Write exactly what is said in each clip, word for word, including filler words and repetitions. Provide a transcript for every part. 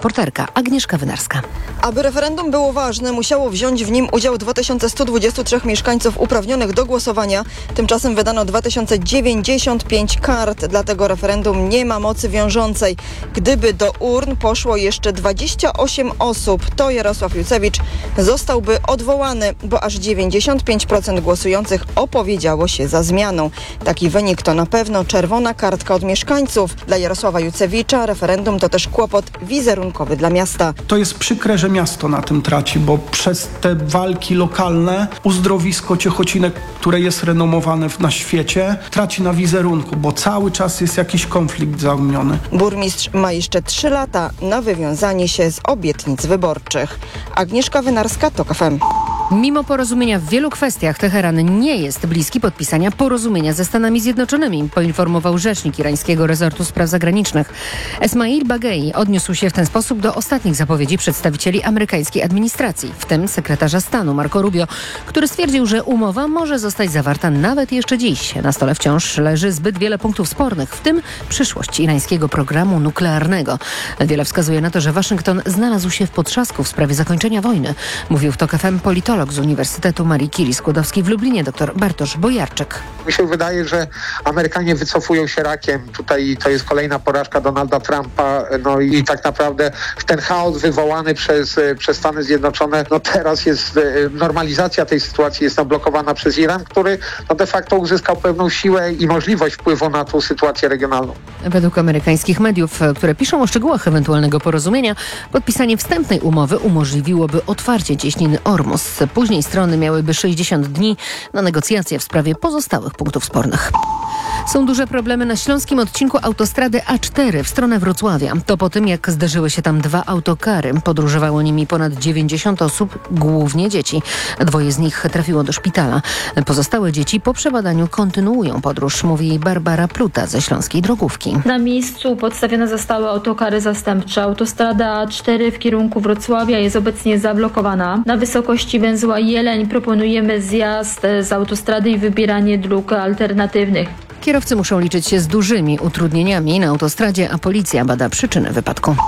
reporterka Agnieszka Wynarska. Aby referendum było ważne, musiało wziąć w nim udział dwa tysiące sto dwadzieścia trzy mieszkańców uprawnionych do głosowania. Tymczasem wydano dwa tysiące dziewięćdziesiąt pięć kart. Dlatego referendum nie ma mocy wiążącej. Gdyby do urn poszło jeszcze dwadzieścia osiem osób, to Jarosław Jucewicz zostałby odwołany, bo aż dziewięćdziesiąt pięć procent głosujących opowiedziało się za zmianą. Taki wynik to na pewno czerwona kartka od mieszkańców. Dla Jarosława Jucewicza referendum to też kłopot wizerunkowy dla miasta. To jest przykre, że miasto na tym traci, bo przez te walki lokalne uzdrowisko Ciechocinek, które jest renomowane na świecie, traci na wizerunku, bo cały czas jest jakiś konflikt zaogniony. Burmistrz ma jeszcze trzy lata na wywiązanie się z obietnic wyborczych. Agnieszka Wynarska, TOK F M. Mimo porozumienia w wielu kwestiach Teheran nie jest bliski podpisania porozumienia ze Stanami Zjednoczonymi, poinformował rzecznik irańskiego resortu spraw zagranicznych. Esmail Bagei odniósł się w ten sposób do ostatnich zapowiedzi przedstawicieli amerykańskiej administracji, w tym sekretarza stanu Marco Rubio, który stwierdził, że umowa może zostać zawarta nawet jeszcze dziś. Na stole wciąż leży zbyt wiele punktów spornych, w tym przyszłość irańskiego programu nuklearnego. Wiele wskazuje na to, że Waszyngton znalazł się w potrzasku w sprawie zakończenia wojny, mówił w TOK F M politolog z Uniwersytetu Marii Curie-Skłodowskiej w Lublinie dr Bartosz Bojarczyk. Mi się wydaje, że Amerykanie wycofują się rakiem. Tutaj to jest kolejna porażka Donalda Trumpa. No i tak naprawdę ten chaos wywołany przez, przez Stany Zjednoczone, no teraz jest normalizacja tej sytuacji, jest zablokowana przez Iran, który no de facto uzyskał pewną siłę i możliwość wpływu na tą sytuację regionalną. Według amerykańskich mediów, które piszą o szczegółach ewentualnego porozumienia, podpisanie wstępnej umowy umożliwiłoby otwarcie cieśniny Ormus. Później strony miałyby sześćdziesiąt dni na negocjacje w sprawie pozostałych punktów spornych. Są duże problemy na śląskim odcinku autostrady A cztery w stronę Wrocławia. To po tym, jak zderzyły się tam dwa autokary. Podróżowało nimi ponad dziewięćdziesiąt osób, głównie dzieci. Dwoje z nich trafiło do szpitala. Pozostałe dzieci po przebadaniu kontynuują podróż, mówi Barbara Pluta ze Śląskiej Drogówki. Na miejscu podstawione zostały autokary zastępcze. Autostrada A cztery w kierunku Wrocławia jest obecnie zablokowana. Na wysokości węzła Jeleń proponujemy zjazd z autostrady i wybieranie dróg alternatywnych. Kierowcy muszą liczyć się z dużymi utrudnieniami na autostradzie, a policja bada przyczyny wypadku.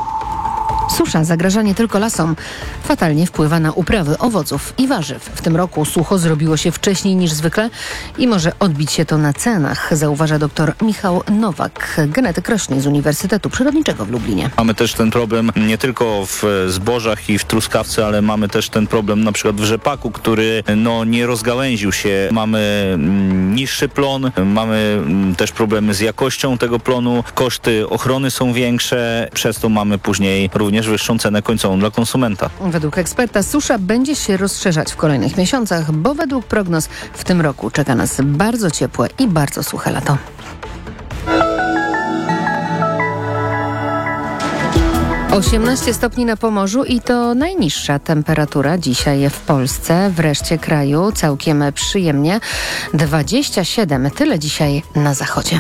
Susza zagraża nie tylko lasom. Fatalnie wpływa na uprawy owoców i warzyw. W tym roku sucho zrobiło się wcześniej niż zwykle i może odbić się to na cenach, zauważa dr Michał Nowak, genetyk roślin z Uniwersytetu Przyrodniczego w Lublinie. Mamy też ten problem nie tylko w zbożach i w truskawce, ale mamy też ten problem na przykład w rzepaku, który no, nie rozgałęził się. Mamy niższy plon, mamy też problemy z jakością tego plonu, koszty ochrony są większe, przez to mamy później również wyższą cenę końcową dla konsumenta. Według eksperta susza będzie się rozszerzać w kolejnych miesiącach, bo według prognoz w tym roku czeka nas bardzo ciepłe i bardzo suche lato. osiemnaście stopni na Pomorzu i to najniższa temperatura dzisiaj w Polsce, w reszcie kraju całkiem przyjemnie. dwadzieścia siedem, tyle dzisiaj na zachodzie.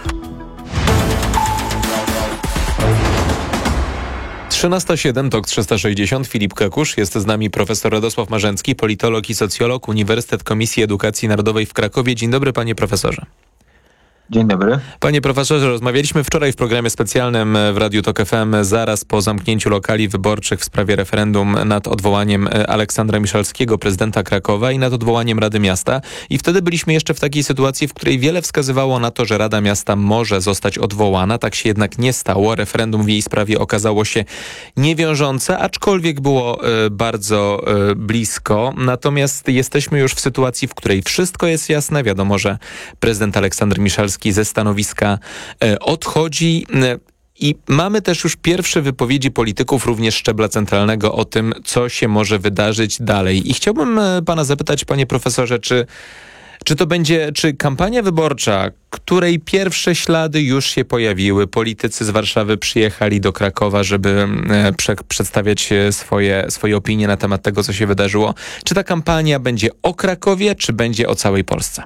trzynaста siedem, TOK trzysta sześćdziesiąt, Filip Kekusz. Jest z nami profesor Radosław Marzęcki, politolog i socjolog, Uniwersytet Komisji Edukacji Narodowej w Krakowie. Dzień dobry, panie profesorze. Dzień dobry. Panie profesorze, rozmawialiśmy wczoraj w programie specjalnym w Radiu TOK F M zaraz po zamknięciu lokali wyborczych w sprawie referendum nad odwołaniem Aleksandra Miszalskiego, prezydenta Krakowa, i nad odwołaniem Rady Miasta. I wtedy byliśmy jeszcze w takiej sytuacji, w której wiele wskazywało na to, że Rada Miasta może zostać odwołana. Tak się jednak nie stało. Referendum w jej sprawie okazało się niewiążące, aczkolwiek było y, bardzo y, blisko. Natomiast jesteśmy już w sytuacji, w której wszystko jest jasne. Wiadomo, że prezydent Aleksander Miszalski ze stanowiska odchodzi i mamy też już pierwsze wypowiedzi polityków, również szczebla centralnego, o tym, co się może wydarzyć dalej. I chciałbym pana zapytać, panie profesorze, czy, czy to będzie, czy kampania wyborcza, której pierwsze ślady już się pojawiły, politycy z Warszawy przyjechali do Krakowa, żeby prze, przedstawiać swoje, swoje opinie na temat tego, co się wydarzyło, czy ta kampania będzie o Krakowie, czy będzie o całej Polsce?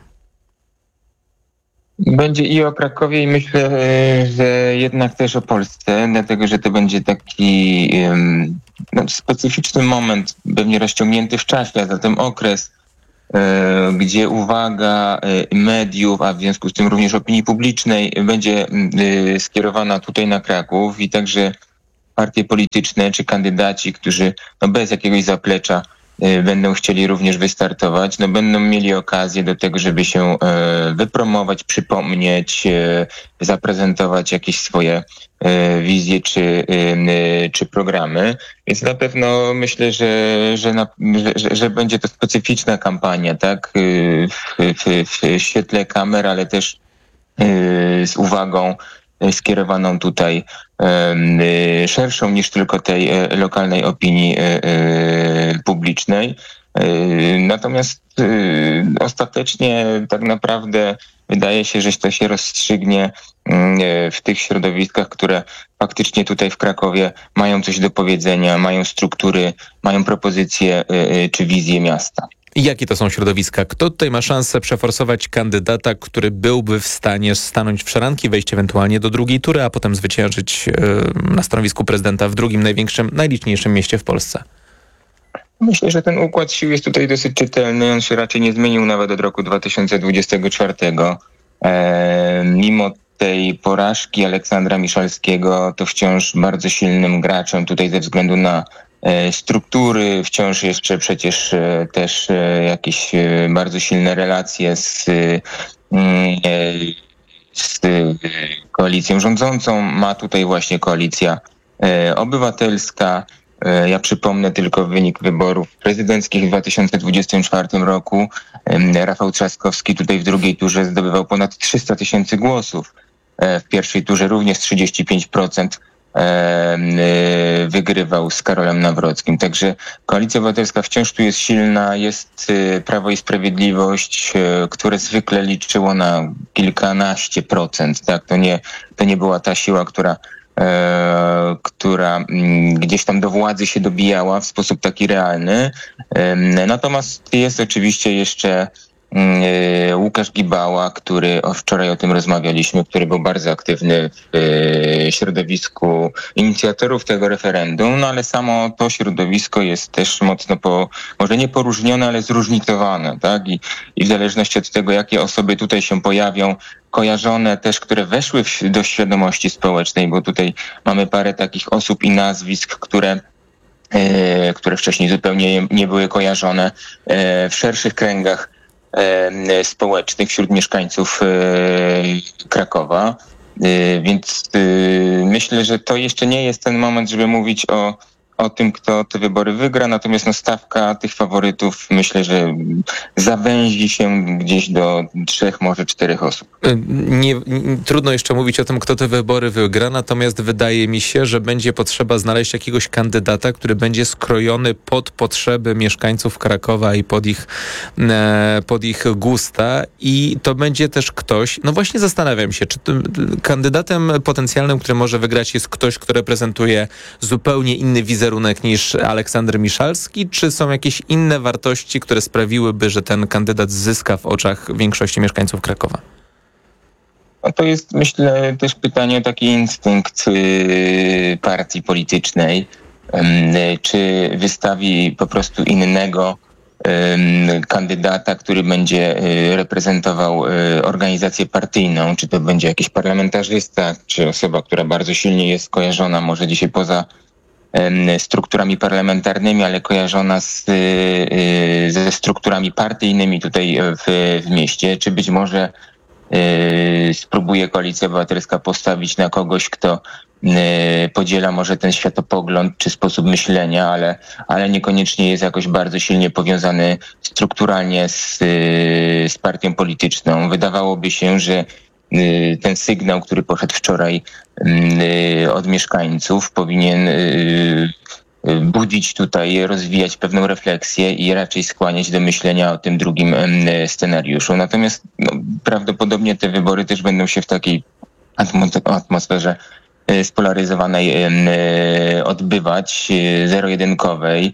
Będzie i o Krakowie, i myślę, że jednak też o Polsce, dlatego że to będzie taki um, no, specyficzny moment, pewnie rozciągnięty w czasie, a zatem okres, e, gdzie uwaga e, mediów, a w związku z tym również opinii publicznej będzie e, skierowana tutaj na Kraków i także partie polityczne czy kandydaci, którzy no, bez jakiegoś zaplecza będą chcieli również wystartować, no będą mieli okazję do tego, żeby się wypromować, przypomnieć, zaprezentować jakieś swoje wizje czy, czy programy. Więc na pewno myślę, że, że, na, że, że będzie to specyficzna kampania, tak, w, w, w świetle kamer, ale też z uwagą skierowaną tutaj szerszą niż tylko tej lokalnej opinii publicznej. Natomiast ostatecznie tak naprawdę wydaje się, że to się rozstrzygnie w tych środowiskach, które faktycznie tutaj w Krakowie mają coś do powiedzenia, mają struktury, mają propozycje czy wizję miasta. I jakie to są środowiska? Kto tutaj ma szansę przeforsować kandydata, który byłby w stanie stanąć w szranki, wejść ewentualnie do drugiej tury, a potem zwyciężyć yy, na stanowisku prezydenta w drugim największym, najliczniejszym mieście w Polsce? Myślę, że ten układ sił jest tutaj dosyć czytelny. On się raczej nie zmienił nawet od roku dwa tysiące dwudziestego czwartego. E, mimo tej porażki Aleksandra Miszalskiego, to wciąż bardzo silnym graczem tutaj ze względu na struktury, wciąż jeszcze przecież też jakieś bardzo silne relacje z, z koalicją rządzącą. Ma tutaj właśnie Koalicja Obywatelska. Ja przypomnę tylko wynik wyborów prezydenckich w dwa tysiące dwudziestym czwartym roku. Rafał Trzaskowski tutaj w drugiej turze zdobywał ponad trzysta tysięcy głosów. W pierwszej turze również trzydzieści pięć procent wygrywał z Karolem Nawrockim. Także Koalicja Obywatelska wciąż tu jest silna, jest Prawo i Sprawiedliwość, które zwykle liczyło na kilkanaście procent. Tak? To nie, to nie była ta siła, która, e, która gdzieś tam do władzy się dobijała w sposób taki realny. E, natomiast jest oczywiście jeszcze Łukasz Gibała, który o, wczoraj o tym rozmawialiśmy, który był bardzo aktywny w środowisku inicjatorów tego referendum, no ale samo to środowisko jest też mocno, po, może nie poróżnione, ale zróżnicowane, tak? I, i w zależności od tego, jakie osoby tutaj się pojawią, kojarzone też, które weszły w, do świadomości społecznej, bo tutaj mamy parę takich osób i nazwisk, które e, które wcześniej zupełnie nie były kojarzone e, w szerszych kręgach społecznych wśród mieszkańców Krakowa. Więc myślę, że to jeszcze nie jest ten moment, żeby mówić o, o tym, kto te wybory wygra, natomiast no, stawka tych faworytów myślę, że zawęzi się gdzieś do trzech, może czterech osób. Nie, nie, trudno jeszcze mówić o tym, kto te wybory wygra, natomiast wydaje mi się, że będzie potrzeba znaleźć jakiegoś kandydata, który będzie skrojony pod potrzeby mieszkańców Krakowa i pod ich, e, pod ich gusta i to będzie też ktoś, no właśnie zastanawiam się, czy tym kandydatem potencjalnym, który może wygrać, jest ktoś, kto reprezentuje zupełnie inny wizerunek niż Aleksander Miszalski, czy są jakieś inne wartości, które sprawiłyby, że ten kandydat zyska w oczach większości mieszkańców Krakowa? No to jest, myślę, też pytanie o taki instynkt yy, partii politycznej. Yy, czy wystawi po prostu innego yy, kandydata, który będzie yy, reprezentował yy, organizację partyjną, czy to będzie jakiś parlamentarzysta, czy osoba, która bardzo silnie jest kojarzona, może dzisiaj poza strukturami parlamentarnymi, ale kojarzona z, ze strukturami partyjnymi tutaj w, w mieście, czy być może y, spróbuje Koalicja Obywatelska postawić na kogoś, kto y, podziela może ten światopogląd czy sposób myślenia, ale, ale niekoniecznie jest jakoś bardzo silnie powiązany strukturalnie z, y, z partią polityczną. Wydawałoby się, że ten sygnał, który poszedł wczoraj od mieszkańców, powinien budzić tutaj, rozwijać pewną refleksję i raczej skłaniać do myślenia o tym drugim scenariuszu. Natomiast no, prawdopodobnie te wybory też będą się w takiej atmosferze spolaryzowanej odbywać, zero-jedynkowej.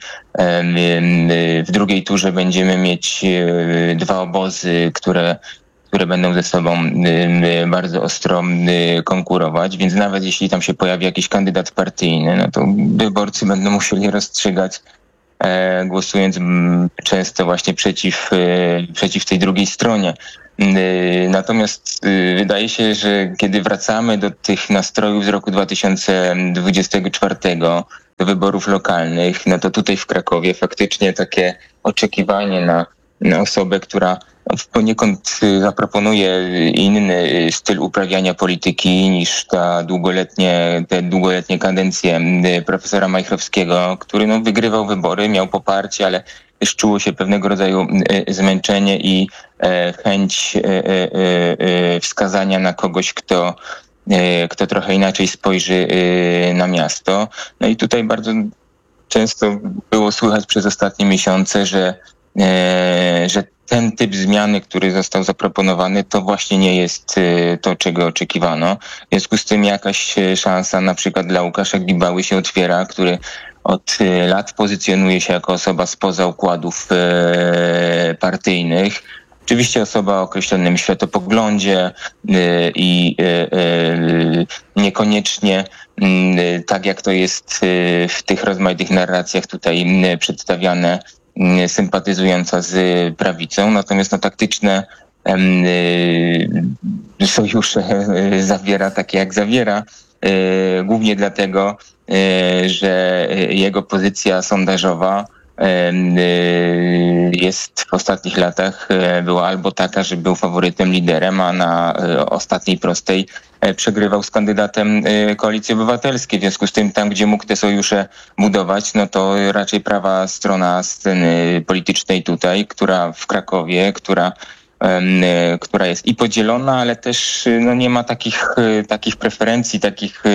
W drugiej turze będziemy mieć dwa obozy, które które będą ze sobą bardzo ostro konkurować, więc nawet jeśli tam się pojawi jakiś kandydat partyjny, no to wyborcy będą musieli rozstrzygać e, głosując m, często właśnie przeciw, e, przeciw tej drugiej stronie. Natomiast wydaje się, że kiedy wracamy do tych nastrojów z roku dwa tysiące dwudziestego czwartego, do wyborów lokalnych, no to tutaj w Krakowie faktycznie takie oczekiwanie na, na osobę, która poniekąd zaproponuje inny styl uprawiania polityki niż ta długoletnie, te długoletnie kadencje profesora Majchrowskiego, który no, wygrywał wybory, miał poparcie, ale też czuło się pewnego rodzaju zmęczenie i chęć wskazania na kogoś, kto, kto trochę inaczej spojrzy na miasto. No i tutaj bardzo często było słychać przez ostatnie miesiące, że, że ten typ zmiany, który został zaproponowany, to właśnie nie jest to, czego oczekiwano. W związku z tym jakaś szansa na przykład dla Łukasza Gibały się otwiera, który od lat pozycjonuje się jako osoba spoza układów e, partyjnych. Oczywiście osoba o określonym światopoglądzie e, i e, e, niekoniecznie e, tak jak to jest e, w tych rozmaitych narracjach tutaj e, przedstawiane, e, sympatyzująca z prawicą. Natomiast no, taktyczne e, sojusze e, zawiera takie jak zawiera. E, głównie dlatego, e, że jego pozycja sondażowa e, jest w ostatnich latach e, była albo taka, że był faworytem, liderem, a na e, ostatniej prostej e, przegrywał z kandydatem e, Koalicji Obywatelskiej. W związku z tym tam, gdzie mógł te sojusze budować, no to raczej prawa strona sceny politycznej tutaj, która w Krakowie, która która jest i podzielona, ale też no, nie ma takich, takich preferencji, takich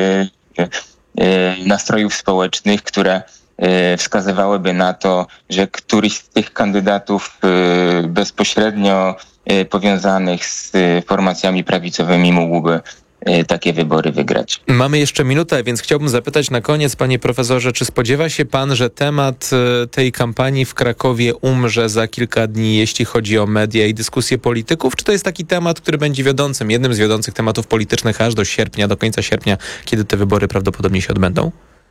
nastrojów społecznych, które wskazywałyby na to, że któryś z tych kandydatów bezpośrednio powiązanych z formacjami prawicowymi mógłby takie wybory wygrać. Mamy jeszcze minutę, więc chciałbym zapytać na koniec, panie profesorze, czy spodziewa się pan, że temat tej kampanii w Krakowie umrze za kilka dni, jeśli chodzi o media i dyskusje polityków? Czy to jest taki temat, który będzie wiodącym, jednym z wiodących tematów politycznych aż do sierpnia, do końca sierpnia, kiedy te wybory prawdopodobnie się odbędą?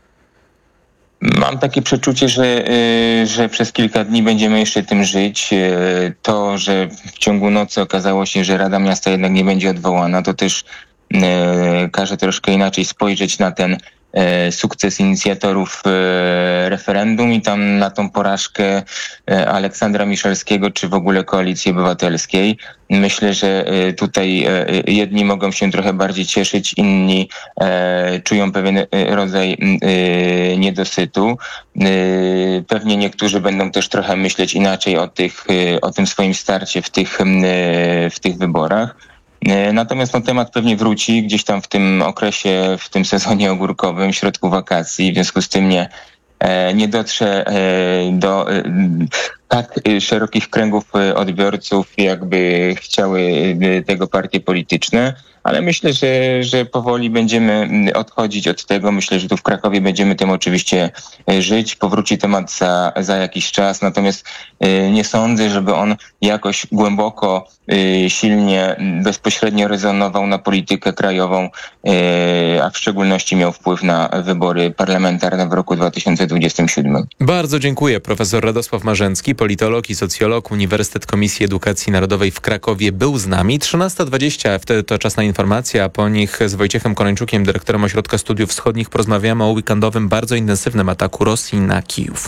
Mam takie przeczucie, że, że przez kilka dni będziemy jeszcze tym żyć. To, że w ciągu nocy okazało się, że Rada Miasta jednak nie będzie odwołana, to też każe troszkę inaczej spojrzeć na ten sukces inicjatorów referendum i tam na tą porażkę Aleksandra Miszalskiego czy w ogóle Koalicji Obywatelskiej. Myślę, że tutaj jedni mogą się trochę bardziej cieszyć, inni czują pewien rodzaj niedosytu. Pewnie niektórzy będą też trochę myśleć inaczej o tych, o tym swoim starcie w tych, w tych wyborach. Natomiast no, temat pewnie wróci gdzieś tam w tym okresie, w tym sezonie ogórkowym, w środku wakacji. W związku z tym nie, nie dotrze do tak szerokich kręgów odbiorców, jakby chciały tego partie polityczne. Ale myślę, że, że powoli będziemy odchodzić od tego. Myślę, że tu w Krakowie będziemy tym oczywiście żyć. Powróci temat za, za jakiś czas. Natomiast nie sądzę, żeby on jakoś głęboko, silnie, bezpośrednio rezonował na politykę krajową, a w szczególności miał wpływ na wybory parlamentarne w roku dwa tysiące dwudziestym siódmym. Bardzo dziękuję. Profesor Radosław Marzęcki, politolog i socjolog, Uniwersytet Komisji Edukacji Narodowej w Krakowie był z nami. trzynasta dwadzieścia, wtedy to czas na informacje, a po nich z Wojciechem Konończukiem, dyrektorem Ośrodka Studiów Wschodnich, porozmawiamy o weekendowym, bardzo intensywnym ataku Rosji na Kijów.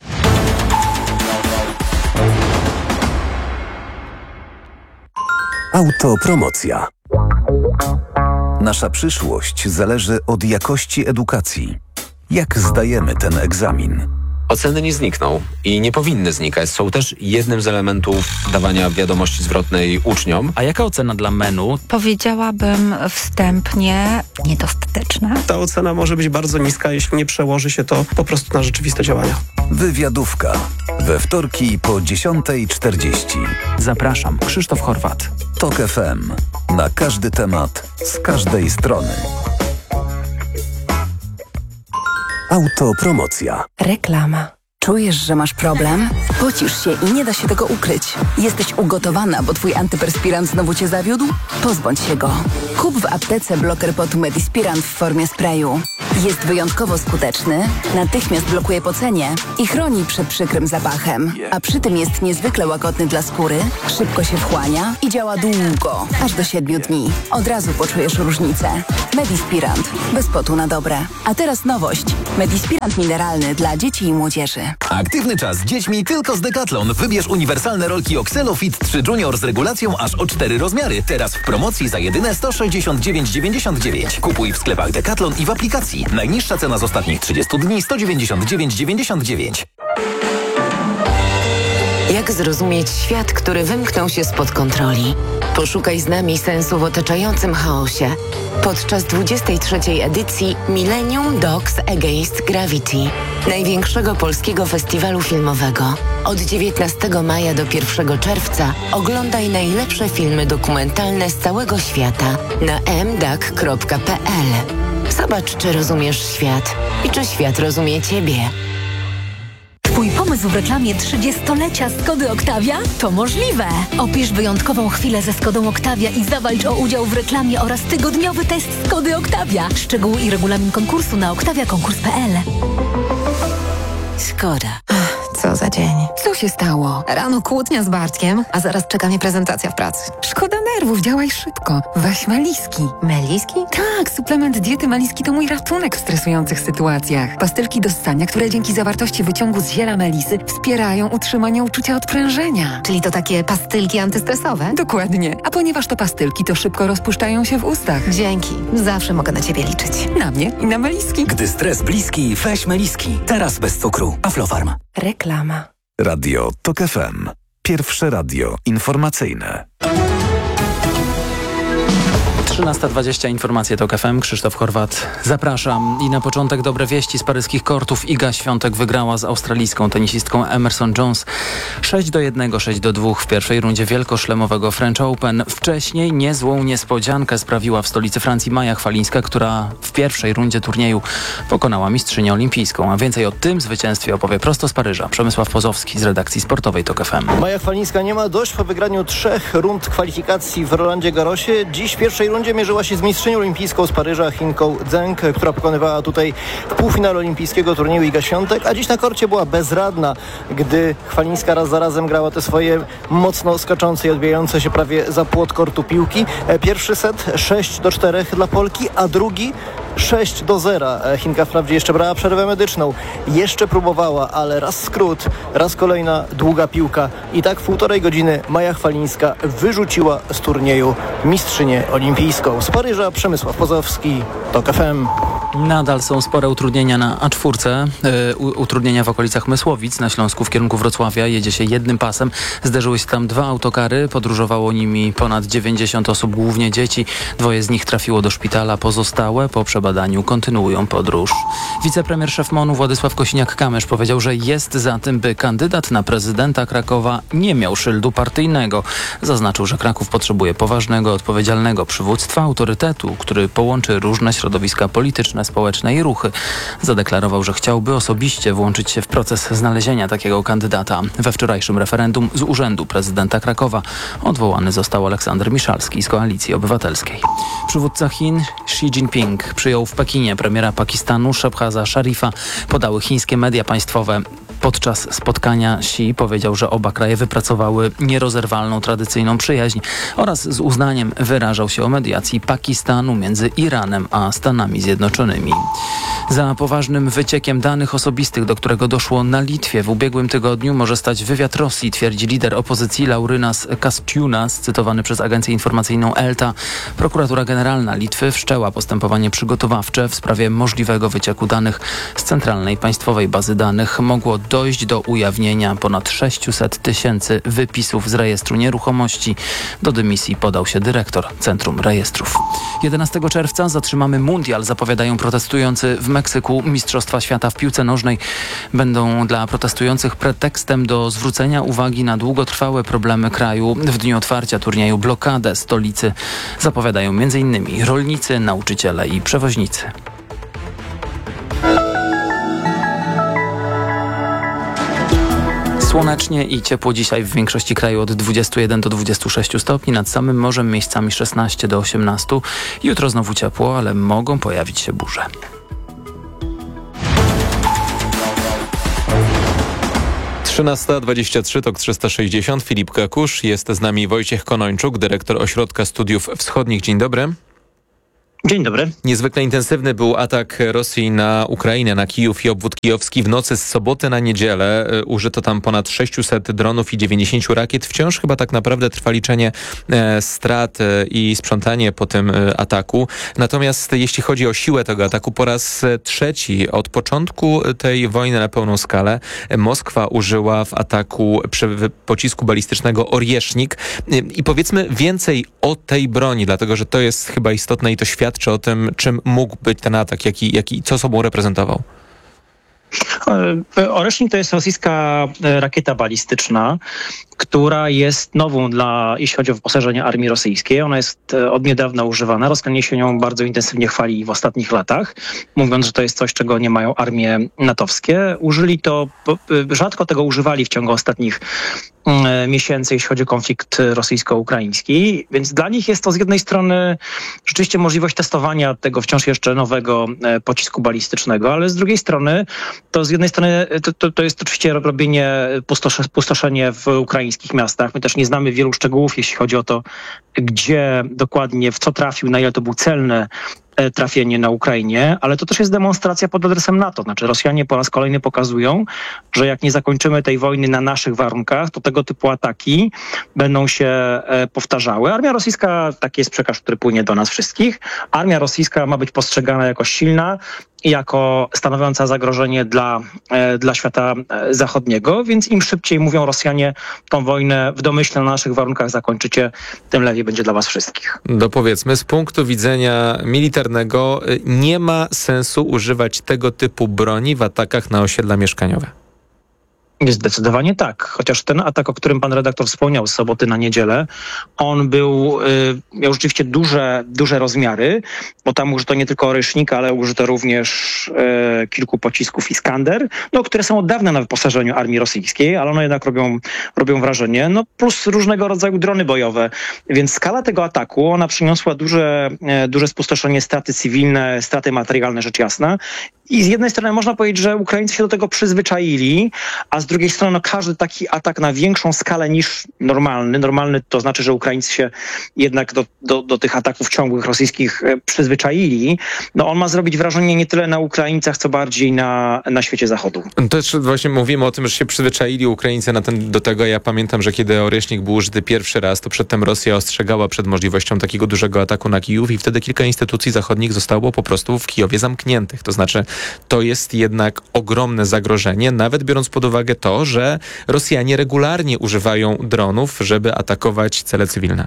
Autopromocja. Nasza przyszłość zależy od jakości edukacji. Jak zdajemy ten egzamin? Oceny nie znikną i nie powinny znikać. Są też jednym z elementów dawania wiadomości zwrotnej uczniom. A jaka ocena dla menu? Powiedziałabym wstępnie niedostateczna. Ta ocena może być bardzo niska, jeśli nie przełoży się to po prostu na rzeczywiste działania. Wywiadówka. We wtorki po dziesiątej czterdzieści. Zapraszam, Krzysztof Horwat. Tok F M. Na każdy temat, z każdej strony. Autopromocja. Reklama. Czujesz, że masz problem? Pocisz się i nie da się tego ukryć. Jesteś ugotowana, bo twój antyperspirant znowu cię zawiódł? Pozbądź się go. Kup w aptece bloker potu Medispirant w formie sprayu. Jest wyjątkowo skuteczny, natychmiast blokuje pocenie i chroni przed przykrym zapachem. A przy tym jest niezwykle łagodny dla skóry, szybko się wchłania i działa długo, aż do siedmiu dni. Od razu poczujesz różnicę. Medispirant. Bez potu na dobre. A teraz nowość. Medispirant mineralny dla dzieci i młodzieży. Aktywny czas z dziećmi tylko z Decathlon. Wybierz uniwersalne rolki Oxelo Fit trzy Junior z regulacją aż o cztery rozmiary. Teraz w promocji za jedyne sto sześćdziesiąt dziewięć dziewięćdziesiąt dziewięć. Kupuj w sklepach Decathlon i w aplikacji. Najniższa cena z ostatnich trzydziestu dni sto dziewięćdziesiąt dziewięć dziewięćdziesiąt dziewięć. Jak zrozumieć świat, który wymknął się spod kontroli? Poszukaj z nami sensu w otaczającym chaosie. Podczas dwudziestej trzeciej edycji Millennium Dogs Against Gravity, największego polskiego festiwalu filmowego. Od dziewiętnastego maja do pierwszego czerwca oglądaj najlepsze filmy dokumentalne z całego świata na m d a c kropka p l. Zobacz, czy rozumiesz świat i czy świat rozumie ciebie. Twój pomysł w reklamie trzydziestolecia Skody Octavia? To możliwe! Opisz wyjątkową chwilę ze Skodą Octavia i zawalcz o udział w reklamie oraz tygodniowy test Skody Octavia. Szczegóły i regulamin konkursu na octavia konkurs kropka p l. Szkoda. Co za dzień. Co się stało? Rano kłótnia z Bartkiem, a zaraz czeka mnie prezentacja w pracy. Szkoda nerwów, działaj szybko. Weź Meliski. Meliski? Tak, suplement diety Meliski to mój ratunek w stresujących sytuacjach. Pastylki do ssania, które dzięki zawartości wyciągu z ziela melisy wspierają utrzymanie uczucia odprężenia. Czyli to takie pastylki antystresowe? Dokładnie. A ponieważ to pastylki, to szybko rozpuszczają się w ustach. Dzięki. Zawsze mogę na ciebie liczyć. Na mnie i na Meliski. Gdy stres bliski, weź Meliski. Teraz bez cukru. Aflofarm. Reklama. Radio TOK F M. Pierwsze radio informacyjne. trzynasta dwadzieścia, informacje TOK F M, Krzysztof Horwat. Zapraszam. I na początek dobre wieści z paryskich kortów. Iga Świątek wygrała z australijską tenisistką Emerson Jones sześć do jednego, sześć do dwóch w pierwszej rundzie wielkoszlemowego French Open. Wcześniej niezłą niespodziankę sprawiła w stolicy Francji Maja Chwalińska, która w pierwszej rundzie turnieju pokonała mistrzynię olimpijską. A więcej o tym zwycięstwie opowie prosto z Paryża Przemysław Pozowski z redakcji sportowej TOK F M. Maja Chwalińska nie ma dość po wygraniu trzech rund kwalifikacji w Rolandzie Garrosie. Dziś w pierwszej rundzie mierzyła się z mistrzynią olimpijską z Paryża, Chinką Zheng, która pokonywała tutaj w półfinale olimpijskiego turnieju Iga Świątek, a dziś na korcie była bezradna, gdy Chwalińska raz za razem grała te swoje mocno skaczące i odbijające się prawie za płot kortu piłki. Pierwszy set sześć do czterech dla Polki, a drugi sześć do zera. Chinka wprawdzie jeszcze brała przerwę medyczną, jeszcze próbowała, ale raz skrót, raz kolejna długa piłka i tak w półtorej godziny Maja Chwalińska wyrzuciła z turnieju mistrzynię olimpijską. Z Paryża Przemysław Pozowski, TOK F M. Nadal są spore utrudnienia na A cztery, yy, utrudnienia w okolicach Mysłowic na Śląsku w kierunku Wrocławia. Jedzie się jednym pasem. Zderzyły się tam dwa autokary. Podróżowało nimi ponad dziewięćdziesiąt osób, głównie dzieci. Dwoje z nich trafiło do szpitala. Pozostałe po przebadaniu kontynuują podróż. Wicepremier szef MON-u Władysław Kosiniak-Kamysz powiedział, że jest za tym, by kandydat na prezydenta Krakowa nie miał szyldu partyjnego. Zaznaczył, że Kraków potrzebuje poważnego, odpowiedzialnego przywództwa, autorytetu, który połączy różne środowiska polityczne, społeczne i ruchy. Zadeklarował, że chciałby osobiście włączyć się w proces znalezienia takiego kandydata. We wczorajszym referendum z urzędu prezydenta Krakowa odwołany został Aleksander Miszalski z Koalicji Obywatelskiej. Przywódca Chin Xi Jinping przyjął w Pekinie premiera Pakistanu Shehbaza Sharifa, podały chińskie media państwowe. Podczas spotkania Xi powiedział, że oba kraje wypracowały nierozerwalną tradycyjną przyjaźń oraz z uznaniem wyrażał się o mediacji Pakistanu między Iranem a Stanami Zjednoczonymi. Za poważnym wyciekiem danych osobistych, do którego doszło na Litwie w ubiegłym tygodniu, może stać wywiad Rosji, twierdzi lider opozycji Laurynas Kastsiunas, cytowany przez agencję informacyjną Elta. Prokuratura Generalna Litwy wszczęła postępowanie przygotowawcze w sprawie możliwego wycieku danych z Centralnej Państwowej Bazy Danych. Mogło dojść do ujawnienia ponad sześćset tysięcy wypisów z rejestru nieruchomości. Do dymisji podał się dyrektor Centrum Rejestrów. jedenastego czerwca zatrzymamy mundial, zapowiadają protestujący w Meksyku. Mistrzostwa świata w piłce nożnej będą dla protestujących pretekstem do zwrócenia uwagi na długotrwałe problemy kraju. W dniu otwarcia turnieju blokadę stolicy zapowiadają między innymi rolnicy, nauczyciele i przewoźnicy. Słonecznie i ciepło dzisiaj w większości kraju od dwudziestu jeden do dwudziestu sześciu stopni, nad samym morzem miejscami szesnaście do osiemnastu. Jutro znowu ciepło, ale mogą pojawić się burze. trzynasta dwadzieścia trzy, tok trzysta sześćdziesiąt. Filip Kakusz, jest z nami Wojciech Konończuk, dyrektor Ośrodka Studiów Wschodnich. Dzień dobry. Dzień dobry. Niezwykle intensywny był atak Rosji na Ukrainę, na Kijów i obwód kijowski w nocy z soboty na niedzielę. Użyto tam ponad sześciuset dronów i dziewięćdziesięciu rakiet. Wciąż chyba tak naprawdę trwa liczenie e, strat e, i sprzątanie po tym e, ataku. Natomiast jeśli chodzi o siłę tego ataku, po raz trzeci od początku tej wojny na pełną skalę Moskwa użyła w ataku przy pocisku balistycznego Oriesznik. E, I powiedzmy więcej o tej broni, dlatego że to jest chyba istotne i to świadczy o tym, czym mógł być ten atak, jaki, jaki, co sobą reprezentował. Oresznik to jest rosyjska rakieta balistyczna, która jest nową dla, jeśli chodzi o wyposażenie armii rosyjskiej. Ona jest od niedawna używana. Rosjanie się nią bardzo intensywnie chwali w ostatnich latach, mówiąc, że to jest coś, czego nie mają armie natowskie. Użyli to, rzadko tego używali w ciągu ostatnich miesięcy, jeśli chodzi o konflikt rosyjsko-ukraiński, więc dla nich jest to z jednej strony rzeczywiście możliwość testowania tego wciąż jeszcze nowego pocisku balistycznego, ale z drugiej strony to z jednej strony to, to, to jest oczywiście robienie, pustosze, pustoszenie w ukraińskich miastach. My też nie znamy wielu szczegółów, jeśli chodzi o to, gdzie dokładnie, w co trafił, na ile to był celny trafienie na Ukrainie, ale to też jest demonstracja pod adresem NATO. Znaczy Rosjanie po raz kolejny pokazują, że jak nie zakończymy tej wojny na naszych warunkach, to tego typu ataki będą się powtarzały. Armia rosyjska, taki jest przekaz, który płynie do nas wszystkich, armia rosyjska ma być postrzegana jako silna i jako stanowiąca zagrożenie dla, dla świata zachodniego, więc im szybciej, mówią Rosjanie, tą wojnę w domyśle na naszych warunkach zakończycie, tym lepiej będzie dla was wszystkich. Dopowiedzmy, z punktu widzenia militarnego nie ma sensu używać tego typu broni w atakach na osiedla mieszkaniowe. Zdecydowanie tak. Chociaż ten atak, o którym pan redaktor wspomniał z soboty na niedzielę, on był, y, miał rzeczywiście duże, duże rozmiary, bo tam użyto nie tylko Orysznika, ale użyto również y, kilku pocisków Iskander, no, które są od dawna na wyposażeniu armii rosyjskiej, ale one jednak robią, robią wrażenie, no plus różnego rodzaju drony bojowe. Więc skala tego ataku, ona przyniosła duże, y, duże spustoszenie, straty cywilne, straty materialne, rzecz jasna. I z jednej strony można powiedzieć, że Ukraińcy się do tego przyzwyczaili, a z drugiej strony no, każdy taki atak na większą skalę niż normalny, normalny to znaczy, że Ukraińcy się jednak do, do, do tych ataków ciągłych rosyjskich przyzwyczaili, no on ma zrobić wrażenie nie tyle na Ukraińcach, co bardziej na, na świecie zachodu. Też właśnie mówimy o tym, że się przyzwyczaili Ukraińcy na ten, do tego. Ja pamiętam, że kiedy Oryesznik był użyty pierwszy raz, to przedtem Rosja ostrzegała przed możliwością takiego dużego ataku na Kijów i wtedy kilka instytucji zachodnich zostało po prostu w Kijowie zamkniętych. To znaczy to jest jednak ogromne zagrożenie, nawet biorąc pod uwagę to, że Rosjanie regularnie używają dronów, żeby atakować cele cywilne.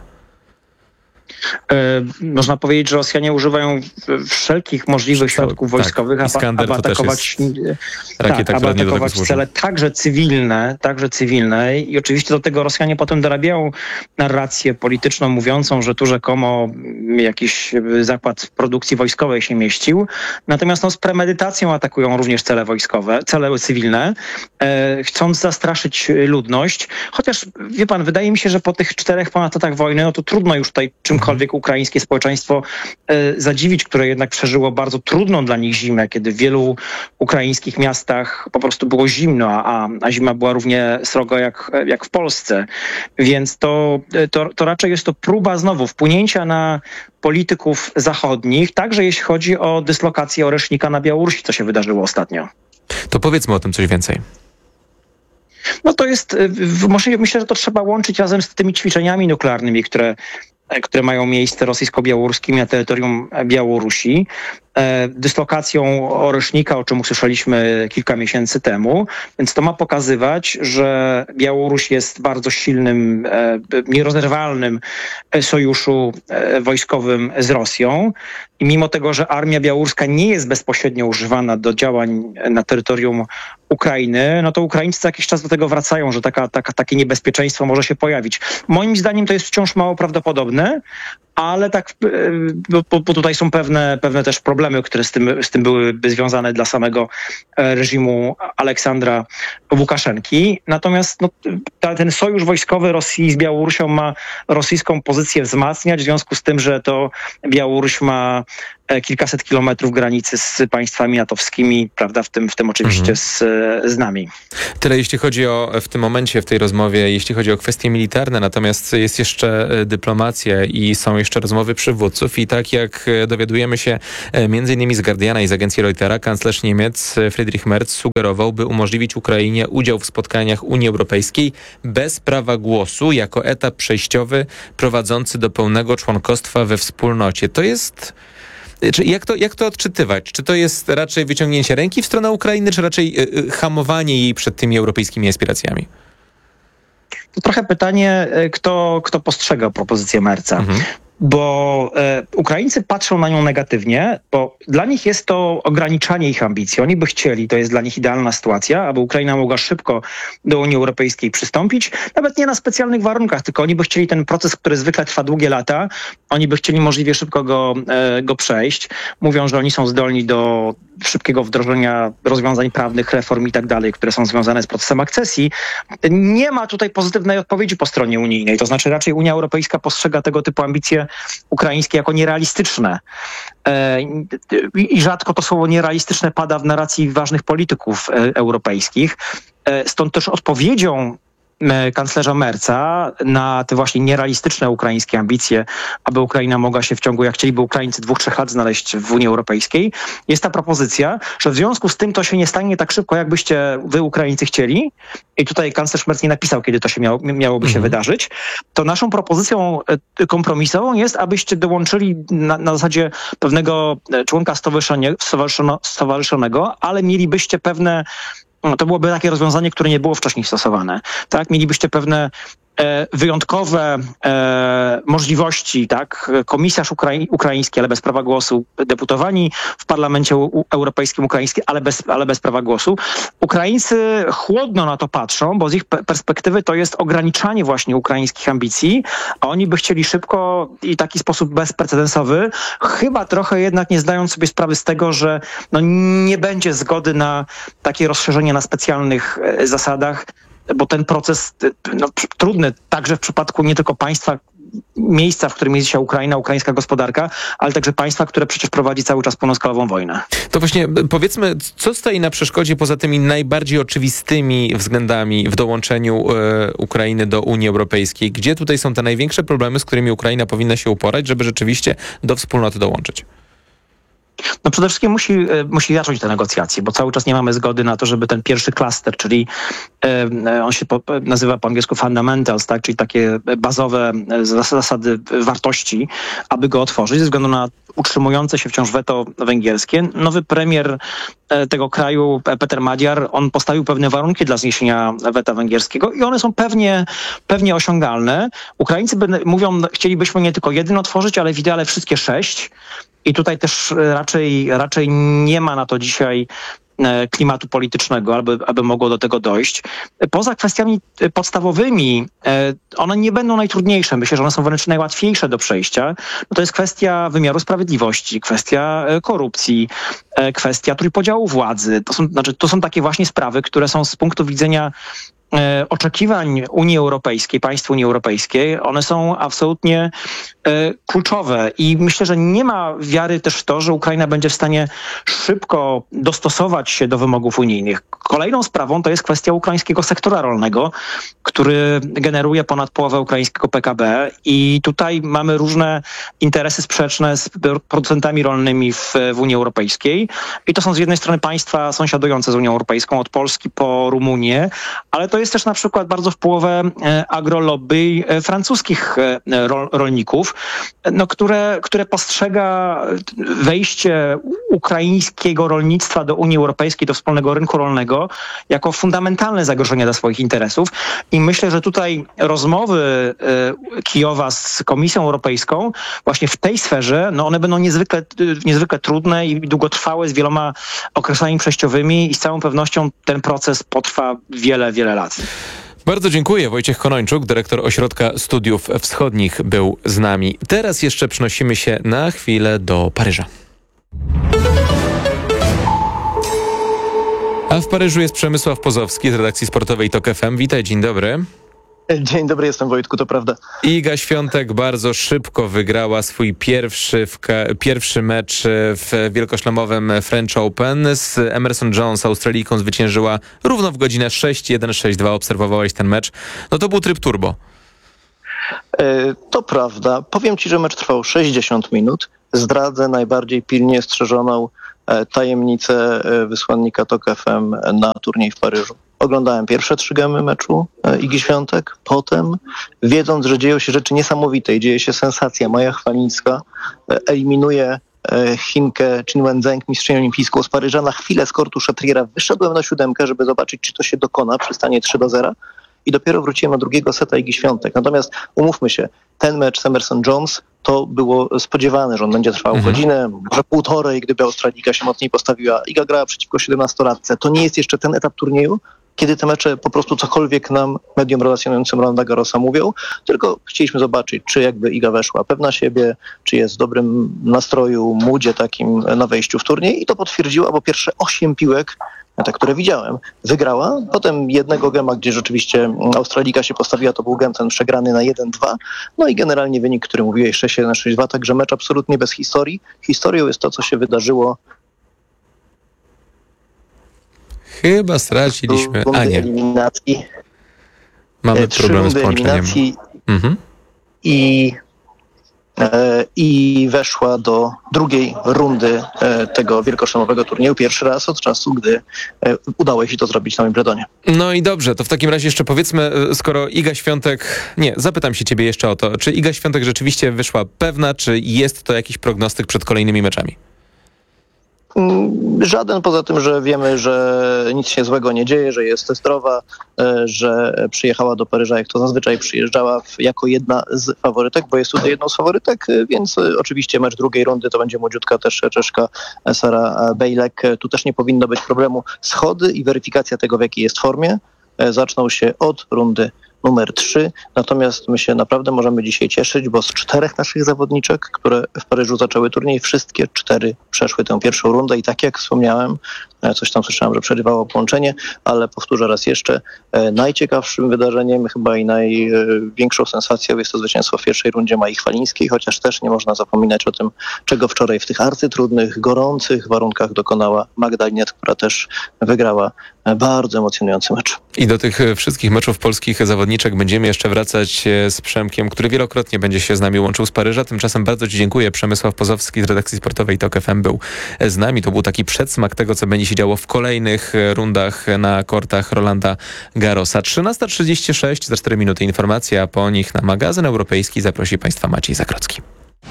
E, można powiedzieć, że Rosjanie używają wszelkich możliwych środków tak, wojskowych, aby, aby atakować, rakieta, tak, aby atakować cele także cywilne, także cywilne. I oczywiście do tego Rosjanie potem dorabiają narrację polityczną mówiącą, że tu rzekomo jakiś zakład produkcji wojskowej się mieścił. Natomiast no, z premedytacją atakują również cele wojskowe, cele cywilne, e, chcąc zastraszyć ludność. Chociaż, wie pan, wydaje mi się, że po tych czterech ponad latach wojny, no to trudno już tutaj czymkolwiek ukraińskie społeczeństwo e, zadziwić, które jednak przeżyło bardzo trudną dla nich zimę, kiedy w wielu ukraińskich miastach po prostu było zimno, a, a zima była równie sroga jak, jak w Polsce. Więc to, to, to raczej jest to próba znowu wpłynięcia na polityków zachodnich, także jeśli chodzi o dyslokację Oresznika na Białorusi, co się wydarzyło ostatnio. To powiedzmy o tym coś więcej. No to jest, myślę, że to trzeba łączyć razem z tymi ćwiczeniami nuklearnymi, które które mają miejsce rosyjsko-białoruskimi na terytorium Białorusi. Dyslokacją Orysznika, o czym usłyszeliśmy kilka miesięcy temu, więc to ma pokazywać, że Białoruś jest bardzo silnym, nierozerwalnym sojuszu wojskowym z Rosją i mimo tego, że armia białoruska nie jest bezpośrednio używana do działań na terytorium Ukrainy, no to Ukraińcy co jakiś czas do tego wracają, że taka, taka, takie niebezpieczeństwo może się pojawić. Moim zdaniem to jest wciąż mało prawdopodobne, ale tak, bo, bo tutaj są pewne, pewne też problemy, które z tym, z tym byłyby związane dla samego reżimu Aleksandra Łukaszenki. Natomiast no, ta, ten sojusz wojskowy Rosji z Białorusią ma rosyjską pozycję wzmacniać, w związku z tym, że to Białoruś ma kilkaset kilometrów granicy z państwami natowskimi, prawda, w tym, w tym oczywiście mhm. z, z nami. Tyle jeśli chodzi o, w tym momencie, w tej rozmowie, jeśli chodzi o kwestie militarne, natomiast jest jeszcze dyplomacja i są jeszcze rozmowy przywódców i tak jak dowiadujemy się między innymi z Guardiana i z agencji Reutera, kanclerz Niemiec Friedrich Merz sugerował, by umożliwić Ukrainie udział w spotkaniach Unii Europejskiej bez prawa głosu jako etap przejściowy prowadzący do pełnego członkostwa we wspólnocie. To jest... Czy jak to, jak to odczytywać? Czy to jest raczej wyciągnięcie ręki w stronę Ukrainy, czy raczej y, hamowanie jej przed tymi europejskimi aspiracjami? To trochę pytanie, kto, kto postrzega propozycję Merza. Mhm. Bo e, Ukraińcy patrzą na nią negatywnie, bo dla nich jest to ograniczanie ich ambicji. Oni by chcieli, to jest dla nich idealna sytuacja, aby Ukraina mogła szybko do Unii Europejskiej przystąpić, nawet nie na specjalnych warunkach, tylko oni by chcieli ten proces, który zwykle trwa długie lata, oni by chcieli możliwie szybko go, e, go przejść. Mówią, że oni są zdolni do szybkiego wdrożenia rozwiązań prawnych, reform i tak dalej, które są związane z procesem akcesji. Nie ma tutaj pozytywnej odpowiedzi po stronie unijnej, to znaczy raczej Unia Europejska postrzega tego typu ambicje ukraińskie jako nierealistyczne. I rzadko to słowo nierealistyczne pada w narracji ważnych polityków europejskich. Stąd też odpowiedzią kanclerza Merza na te właśnie nierealistyczne ukraińskie ambicje, aby Ukraina mogła się w ciągu, jak chcieliby Ukraińcy, dwóch, trzech lat znaleźć w Unii Europejskiej, jest ta propozycja, że w związku z tym to się nie stanie tak szybko, jakbyście wy Ukraińcy chcieli, i tutaj kanclerz Merz nie napisał, kiedy to się miało, miałoby mhm. się wydarzyć, to naszą propozycją kompromisową jest, abyście dołączyli na, na zasadzie pewnego członka stowarzyszonego, ale mielibyście pewne No, to byłoby takie rozwiązanie, które nie było wcześniej stosowane. Tak? Mielibyście pewne e, wyjątkowe e, możliwości, tak? Komisarz ukrai- ukraiński, ale bez prawa głosu, deputowani w Parlamencie U- Europejskim ukraińskim, ale bez, ale bez prawa głosu. Ukraińcy chłodno na to patrzą, bo z ich pe- perspektywy to jest ograniczanie właśnie ukraińskich ambicji, a oni by chcieli szybko i w taki sposób bezprecedensowy, chyba trochę jednak nie zdając sobie sprawy z tego, że no, nie będzie zgody na takie rozszerzenie na specjalnych e, zasadach, bo ten proces no, trudny także w przypadku nie tylko państwa, miejsca, w którym jest dzisiaj Ukraina, ukraińska gospodarka, ale także państwa, które przecież prowadzi cały czas pełnoskalową wojnę. To właśnie powiedzmy, co stoi na przeszkodzie poza tymi najbardziej oczywistymi względami w dołączeniu e, Ukrainy do Unii Europejskiej? Gdzie tutaj są te największe problemy, z którymi Ukraina powinna się uporać, żeby rzeczywiście do wspólnoty dołączyć? No przede wszystkim musi, musi zacząć te negocjacje, bo cały czas nie mamy zgody na to, żeby ten pierwszy klaster, czyli e, on się po, nazywa po angielsku fundamentals, tak, czyli takie bazowe zasady wartości, aby go otworzyć, ze względu na utrzymujące się wciąż weto węgierskie. Nowy premier tego kraju, Peter Magyar, on postawił pewne warunki dla zniesienia weta węgierskiego i one są pewnie, pewnie osiągalne. Ukraińcy mówią, chcielibyśmy nie tylko jeden otworzyć, ale w ideale wszystkie sześć. I tutaj też raczej, raczej nie ma na to dzisiaj klimatu politycznego, aby, aby mogło do tego dojść. Poza kwestiami podstawowymi, one nie będą najtrudniejsze. Myślę, że one są wręcz najłatwiejsze do przejścia. No to jest kwestia wymiaru sprawiedliwości, kwestia korupcji, kwestia trójpodziału władzy. To są, znaczy, to są takie właśnie sprawy, które są z punktu widzenia oczekiwań Unii Europejskiej, państw Unii Europejskiej, one są absolutnie e, kluczowe i myślę, że nie ma wiary też w to, że Ukraina będzie w stanie szybko dostosować się do wymogów unijnych. Kolejną sprawą to jest kwestia ukraińskiego sektora rolnego, który generuje ponad połowę ukraińskiego P K B i tutaj mamy różne interesy sprzeczne z producentami rolnymi w, w Unii Europejskiej i to są z jednej strony państwa sąsiadujące z Unią Europejską, od Polski po Rumunię, ale to jest też na przykład bardzo wpływowe agrolobby francuskich rol, rolników, no, które, które postrzega wejście ukraińskiego rolnictwa do Unii Europejskiej, do wspólnego rynku rolnego jako fundamentalne zagrożenie dla swoich interesów i myślę, że tutaj rozmowy Kijowa z Komisją Europejską właśnie w tej sferze, no one będą niezwykle, niezwykle trudne i długotrwałe z wieloma okresami przejściowymi i z całą pewnością ten proces potrwa wiele, wiele lat. Bardzo dziękuję. Wojciech Konończuk, dyrektor Ośrodka Studiów Wschodnich, był z nami. Teraz jeszcze przenosimy się na chwilę do Paryża. A w Paryżu jest Przemysław Pozowski z redakcji sportowej Tok F M. Witaj, dzień dobry. Dzień dobry, jestem Wojtku, to prawda. Iga Świątek bardzo szybko wygrała swój pierwszy, w ka- pierwszy mecz w wielkoszlemowym French Open. Z Emerson Jones, Australijką, zwyciężyła równo w godzinę sześć jeden sześć dwa. Obserwowałeś ten mecz. No to był tryb turbo. E, to prawda. Powiem ci, że mecz trwał sześćdziesiąt minut. Zdradzę najbardziej pilnie strzeżoną e, tajemnicę e, wysłannika Tok F M na turniej w Paryżu. Oglądałem pierwsze trzy gemy meczu e, Igi Świątek, potem, wiedząc, że dzieją się rzeczy niesamowite i dzieje się sensacja, Maja Chwalińska e, eliminuje e, Chinkę Qin Wenzheng, mistrzynię olimpijską z Paryża. Na chwilę z kortu Szatriera wyszedłem na siódemkę, żeby zobaczyć, czy to się dokona przy stanie trzy do zera. I dopiero wróciłem do drugiego seta Igi Świątek. Natomiast umówmy się, ten mecz z Emerson Jones to było spodziewane, że on będzie trwał mhm. godzinę, może półtorej, gdyby Australika się mocniej postawiła. Iga grała przeciwko siedemnastolatce. To nie jest jeszcze ten etap turnieju, kiedy te mecze po prostu cokolwiek nam mediom relacjonującym Rolanda Garrosa mówią, tylko chcieliśmy zobaczyć, czy jakby Iga weszła pewna siebie, czy jest w dobrym nastroju, moodzie takim na wejściu w turniej i to potwierdziła, bo pierwsze osiem piłek, te, które widziałem, wygrała. Potem jednego gema, gdzie rzeczywiście Australika się postawiła, to był gem ten przegrany na jeden dwa. No i generalnie wynik, który mówiłeś, sześć jeden sześć dwa, także mecz absolutnie bez historii. Historią jest to, co się wydarzyło. Chyba straciliśmy... A nie. Eliminacji. Mamy Trzy problem z rundy połączeniem. eliminacji Mhm. i... i weszła do drugiej rundy tego wielkoszlemowego turnieju. Pierwszy raz od czasu, gdy udało się to zrobić na Wimbledonie. No i dobrze, to w takim razie jeszcze powiedzmy, skoro Iga Świątek... Nie, zapytam się ciebie jeszcze o to. Czy Iga Świątek rzeczywiście wyszła pewna, czy jest to jakiś prognostyk przed kolejnymi meczami? Żaden, poza tym, że wiemy, że nic się złego nie dzieje, że jest zdrowa, że przyjechała do Paryża, jak to zazwyczaj przyjeżdżała jako jedna z faworytek, bo jest tutaj jedną z faworytek, więc oczywiście mecz drugiej rundy to będzie młodziutka też Czeszka Sara Bejlek. Tu też nie powinno być problemu. Schody i weryfikacja tego, w jakiej jest formie, zaczną się od rundy numer trzy. Natomiast my się naprawdę możemy dzisiaj cieszyć, bo z czterech naszych zawodniczek, które w Paryżu zaczęły turniej, wszystkie cztery przeszły tę pierwszą rundę i tak jak wspomniałem, coś tam słyszałem, że przerywało połączenie, ale powtórzę raz jeszcze, najciekawszym wydarzeniem, chyba i największą sensacją jest to zwycięstwo w pierwszej rundzie Mai Chwalińskiej, chociaż też nie można zapominać o tym, czego wczoraj w tych arcytrudnych, gorących warunkach dokonała Magda Liniet, która też wygrała bardzo emocjonujący mecz. I do tych wszystkich meczów polskich zawodniczek będziemy jeszcze wracać z Przemkiem, który wielokrotnie będzie się z nami łączył z Paryża. Tymczasem bardzo ci dziękuję. Przemysław Pozowski z redakcji sportowej Tok F M był z nami. To był taki przedsmak tego, co będzie się działo w kolejnych rundach na kortach Rolanda Garrosa. trzynasta trzydzieści sześć, za cztery minuty informacja, a po nich na magazyn europejski zaprosi Państwa Maciej Zakrocki.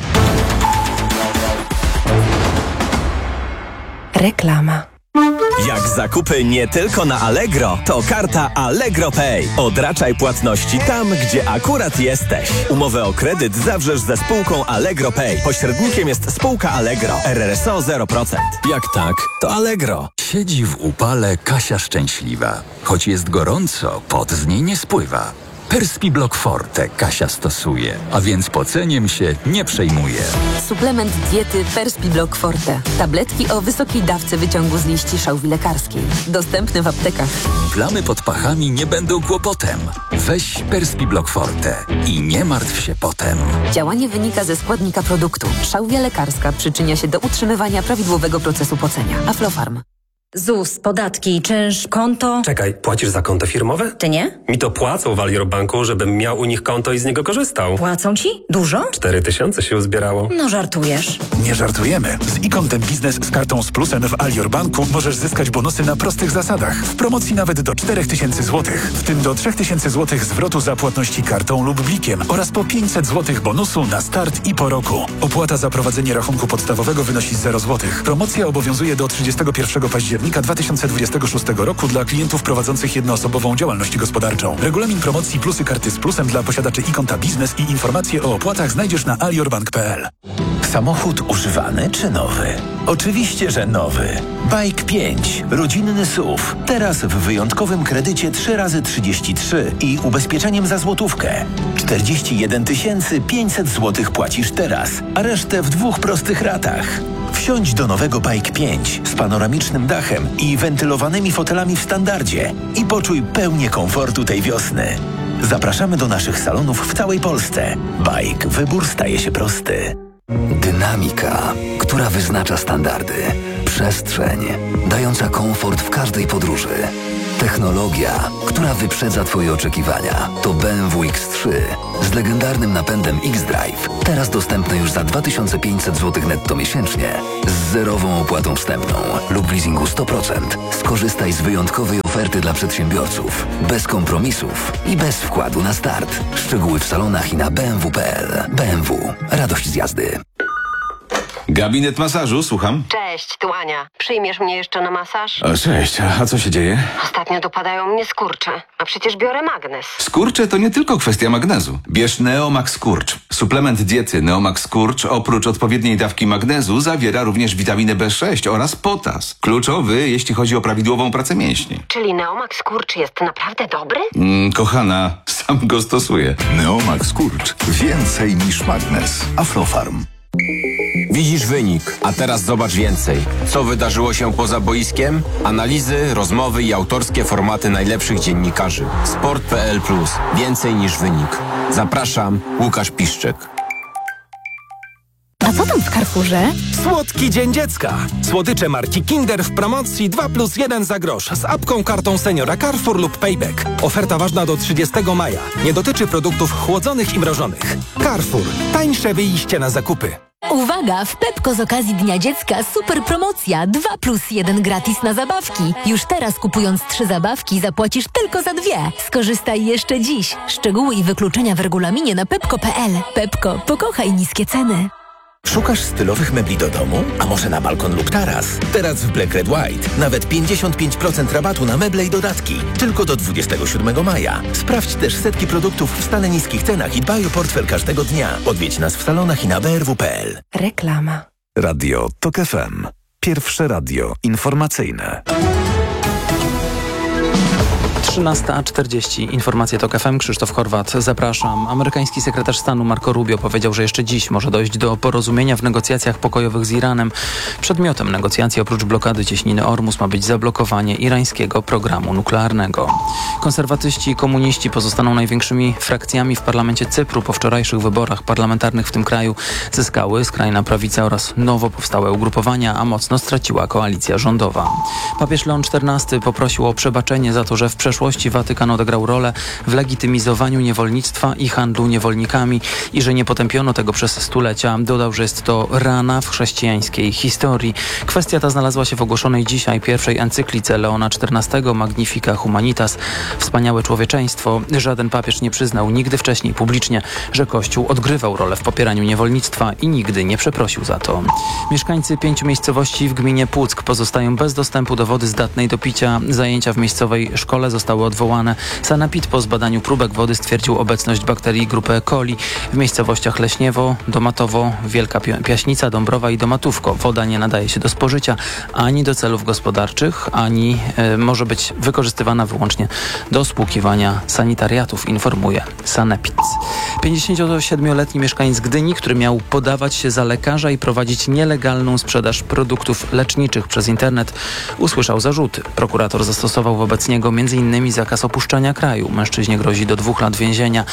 Reklama. Jak zakupy nie tylko na Allegro, to karta Allegro Pay. Odraczaj płatności tam, gdzie akurat jesteś. Umowę o kredyt zawrzesz ze spółką Allegro Pay. Pośrednikiem jest spółka Allegro. R R S O zero procent. Jak tak, to Allegro. Siedzi w upale Kasia szczęśliwa. Choć jest gorąco, pot z niej nie spływa. Perspiblock Forte Kasia stosuje, a więc poceniem się nie przejmuje. Suplement diety Perspiblock Forte. Tabletki o wysokiej dawce wyciągu z liści szałwi lekarskiej. Dostępne w aptekach. Plamy pod pachami nie będą kłopotem. Weź Perspiblock Forte i nie martw się potem. Działanie wynika ze składnika produktu. Szałwia lekarska przyczynia się do utrzymywania prawidłowego procesu pocenia. Aflofarm. Z U S, podatki, czynsz, konto... Czekaj, płacisz za konto firmowe? Ty nie? Mi to płacą w Alior Banku, żebym miał u nich konto i z niego korzystał. Płacą ci? Dużo? Cztery tysiące się uzbierało. No żartujesz. Nie żartujemy. Z e-Kontem Biznes z kartą z plusem w Alior Banku możesz zyskać bonusy na prostych zasadach. W promocji nawet do cztery tysiące złotych. W tym do trzy tysiące złotych zwrotu za płatności kartą lub blikiem oraz po pięćset złotych bonusu na start i po roku. Opłata za prowadzenie rachunku podstawowego wynosi zero złotych. Promocja obowiązuje do trzydziestego pierwszego października dwa tysiące dwudziestego szóstego roku dla klientów prowadzących jednoosobową działalność gospodarczą. Regulamin promocji plusy karty z plusem dla posiadaczy e-Konta Biznes i informacje o opłatach znajdziesz na aliorbank kropka p l. Samochód używany czy nowy? Oczywiście, że nowy. Bike pięć. Rodzinny S U V. Teraz w wyjątkowym kredycie trzy razy trzydzieści trzy i ubezpieczeniem za złotówkę. czterdzieści jeden tysięcy pięćset złotych płacisz teraz, a resztę w dwóch prostych ratach. Wsiądź do nowego Bike pięć z panoramicznym dachem i wentylowanymi fotelami w standardzie i poczuj pełnię komfortu tej wiosny. Zapraszamy do naszych salonów w całej Polsce. Bike. Wybór staje się prosty. Dynamika, która wyznacza standardy. Przestrzeń, dająca komfort w każdej podróży. Technologia, która wyprzedza Twoje oczekiwania. To B M W X trzy z legendarnym napędem X-Drive. Teraz dostępne już za dwa tysiące pięćset złotych netto miesięcznie. Z zerową opłatą wstępną lub leasingu sto procent. Skorzystaj z wyjątkowej oferty dla przedsiębiorców. Bez kompromisów i bez wkładu na start. Szczegóły w salonach i na b m w kropka p l. B M W. Radość z jazdy. Gabinet masażu, słucham. Cześć, tu Ania. Przyjmiesz mnie jeszcze na masaż? O, cześć, a co się dzieje? Ostatnio dopadają mnie skurcze, a przecież biorę magnes. Skurcze to nie tylko kwestia magnezu. Bierz Neomax Skurcz. Suplement diety Neomax Skurcz oprócz odpowiedniej dawki magnezu zawiera również witaminę B sześć oraz potas. Kluczowy, jeśli chodzi o prawidłową pracę mięśni. Czyli Neomax Skurcz jest naprawdę dobry? Mm, kochana, sam go stosuję. Neomax Skurcz. Więcej niż magnes. Aflofarm. Widzisz wynik, a teraz zobacz więcej. Co wydarzyło się poza boiskiem? Analizy, rozmowy i autorskie formaty najlepszych dziennikarzy. sport kropka p l plus. Więcej niż wynik. Zapraszam, Łukasz Piszczek. A co tam w Carrefourze? Słodki Dzień Dziecka. Słodycze marki Kinder w promocji dwa plus jeden za grosz z apką, kartą seniora Carrefour lub Payback. Oferta ważna do trzydziestego maja. Nie dotyczy produktów chłodzonych i mrożonych. Carrefour. Tańsze wyjście na zakupy. Uwaga! W Pepko z okazji Dnia Dziecka super promocja dwa plus jeden gratis na zabawki. Już teraz kupując trzy zabawki zapłacisz tylko za dwie. Skorzystaj jeszcze dziś. Szczegóły i wykluczenia w regulaminie na pepko kropka p l. Pepko. Pokochaj niskie ceny. Szukasz stylowych mebli do domu? A może na balkon lub taras? Teraz w Black Red White nawet pięćdziesiąt pięć procent rabatu na meble i dodatki. Tylko do dwudziestego siódmego maja. Sprawdź też setki produktów w stale niskich cenach i dbaj o portfel każdego dnia. Odwiedź nas w salonach i na b r w kropka p l. Reklama. Radio TOK F M. Pierwsze radio informacyjne. trzynasta czterdzieści. Informacje TOK F M. Krzysztof Horwat. Zapraszam. Amerykański sekretarz stanu Marco Rubio powiedział, że jeszcze dziś może dojść do porozumienia w negocjacjach pokojowych z Iranem. Przedmiotem negocjacji oprócz blokady cieśniny Ormus ma być zablokowanie irańskiego programu nuklearnego. Konserwatyści i komuniści pozostaną największymi frakcjami w parlamencie Cypru po wczorajszych wyborach parlamentarnych w tym kraju. Zyskały skrajna prawica oraz nowo powstałe ugrupowania, a mocno straciła koalicja rządowa. Papież Leon czternasty poprosił o przebaczenie za to, że w przeszłości Watykan odegrał rolę w legitymizowaniu niewolnictwa i handlu niewolnikami i że nie potępiono tego przez stulecia. Dodał, że jest to rana w chrześcijańskiej historii. Kwestia ta znalazła się w ogłoszonej dzisiaj pierwszej encyklice Leona czternastego Magnifica Humanitas. Wspaniałe człowieczeństwo. Żaden papież nie przyznał nigdy wcześniej publicznie, że Kościół odgrywał rolę w popieraniu niewolnictwa i nigdy nie przeprosił za to. Mieszkańcy pięciu miejscowości w gminie Płuck pozostają bez dostępu do wody zdatnej do picia. Zajęcia w miejscowej szkole zostały odwołane. Sanepid po zbadaniu próbek wody stwierdził obecność bakterii grupy E. coli. W miejscowościach Leśniewo, Domatowo, Wielka Piaśnica, Dąbrowa i Domatówko woda nie nadaje się do spożycia ani do celów gospodarczych, ani e, może być wykorzystywana wyłącznie do spłukiwania sanitariatów, informuje Sanepid. pięćdziesięciosiedmioletni mieszkaniec Gdyni, który miał podawać się za lekarza i prowadzić nielegalną sprzedaż produktów leczniczych przez internet, usłyszał zarzuty. Prokurator zastosował wobec niego m.in. zakaz opuszczania kraju. Mężczyźnie grozi do dwóch lat więzienia.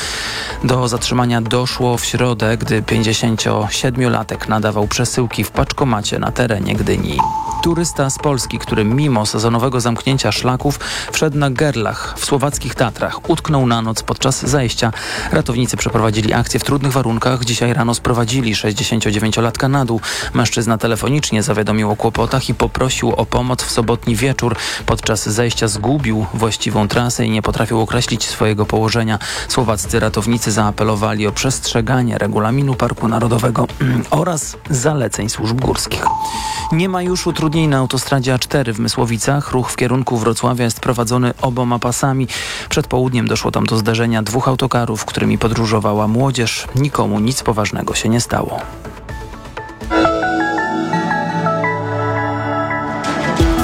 Do zatrzymania doszło w środę, gdy pięćdziesięciosiedmiolatek nadawał przesyłki w paczkomacie na terenie Gdyni. Turysta z Polski, który mimo sezonowego zamknięcia szlaków wszedł na Gerlach w słowackich Tatrach, utknął na noc podczas zajścia. Ratownicy przeprowadzili akcję w trudnych warunkach. Dzisiaj rano sprowadzili sześćdziesięciodziewięciolatka na dół. Mężczyzna telefonicznie zawiadomił o kłopotach i poprosił o pomoc w sobotni wieczór. Podczas zajścia zgubił właściwą trasę i nie potrafił określić swojego położenia. Słowaccy ratownicy zaapelowali o przestrzeganie regulaminu Parku Narodowego oraz zaleceń służb górskich. Nie ma już utrudnień na autostradzie A cztery w Mysłowicach. Ruch w kierunku Wrocławia jest prowadzony oboma pasami. Przed południem doszło tam do zderzenia dwóch autokarów, którymi podróżowała młodzież. Nikomu nic poważnego się nie stało.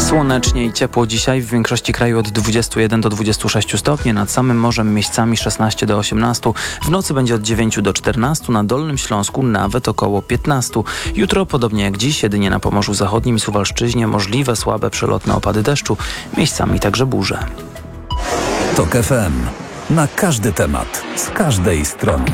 Słonecznie i ciepło dzisiaj, w większości kraju od dwudziestu jeden do dwudziestu sześciu stopni, nad samym morzem miejscami szesnaście do osiemnastu. W nocy będzie od dziewięciu do czternastu, na Dolnym Śląsku nawet około piętnastu. Jutro, podobnie jak dziś, jedynie na Pomorzu Zachodnim i Suwalszczyźnie możliwe słabe przelotne opady deszczu, miejscami także burze. TOK F M. Na każdy temat, z każdej strony.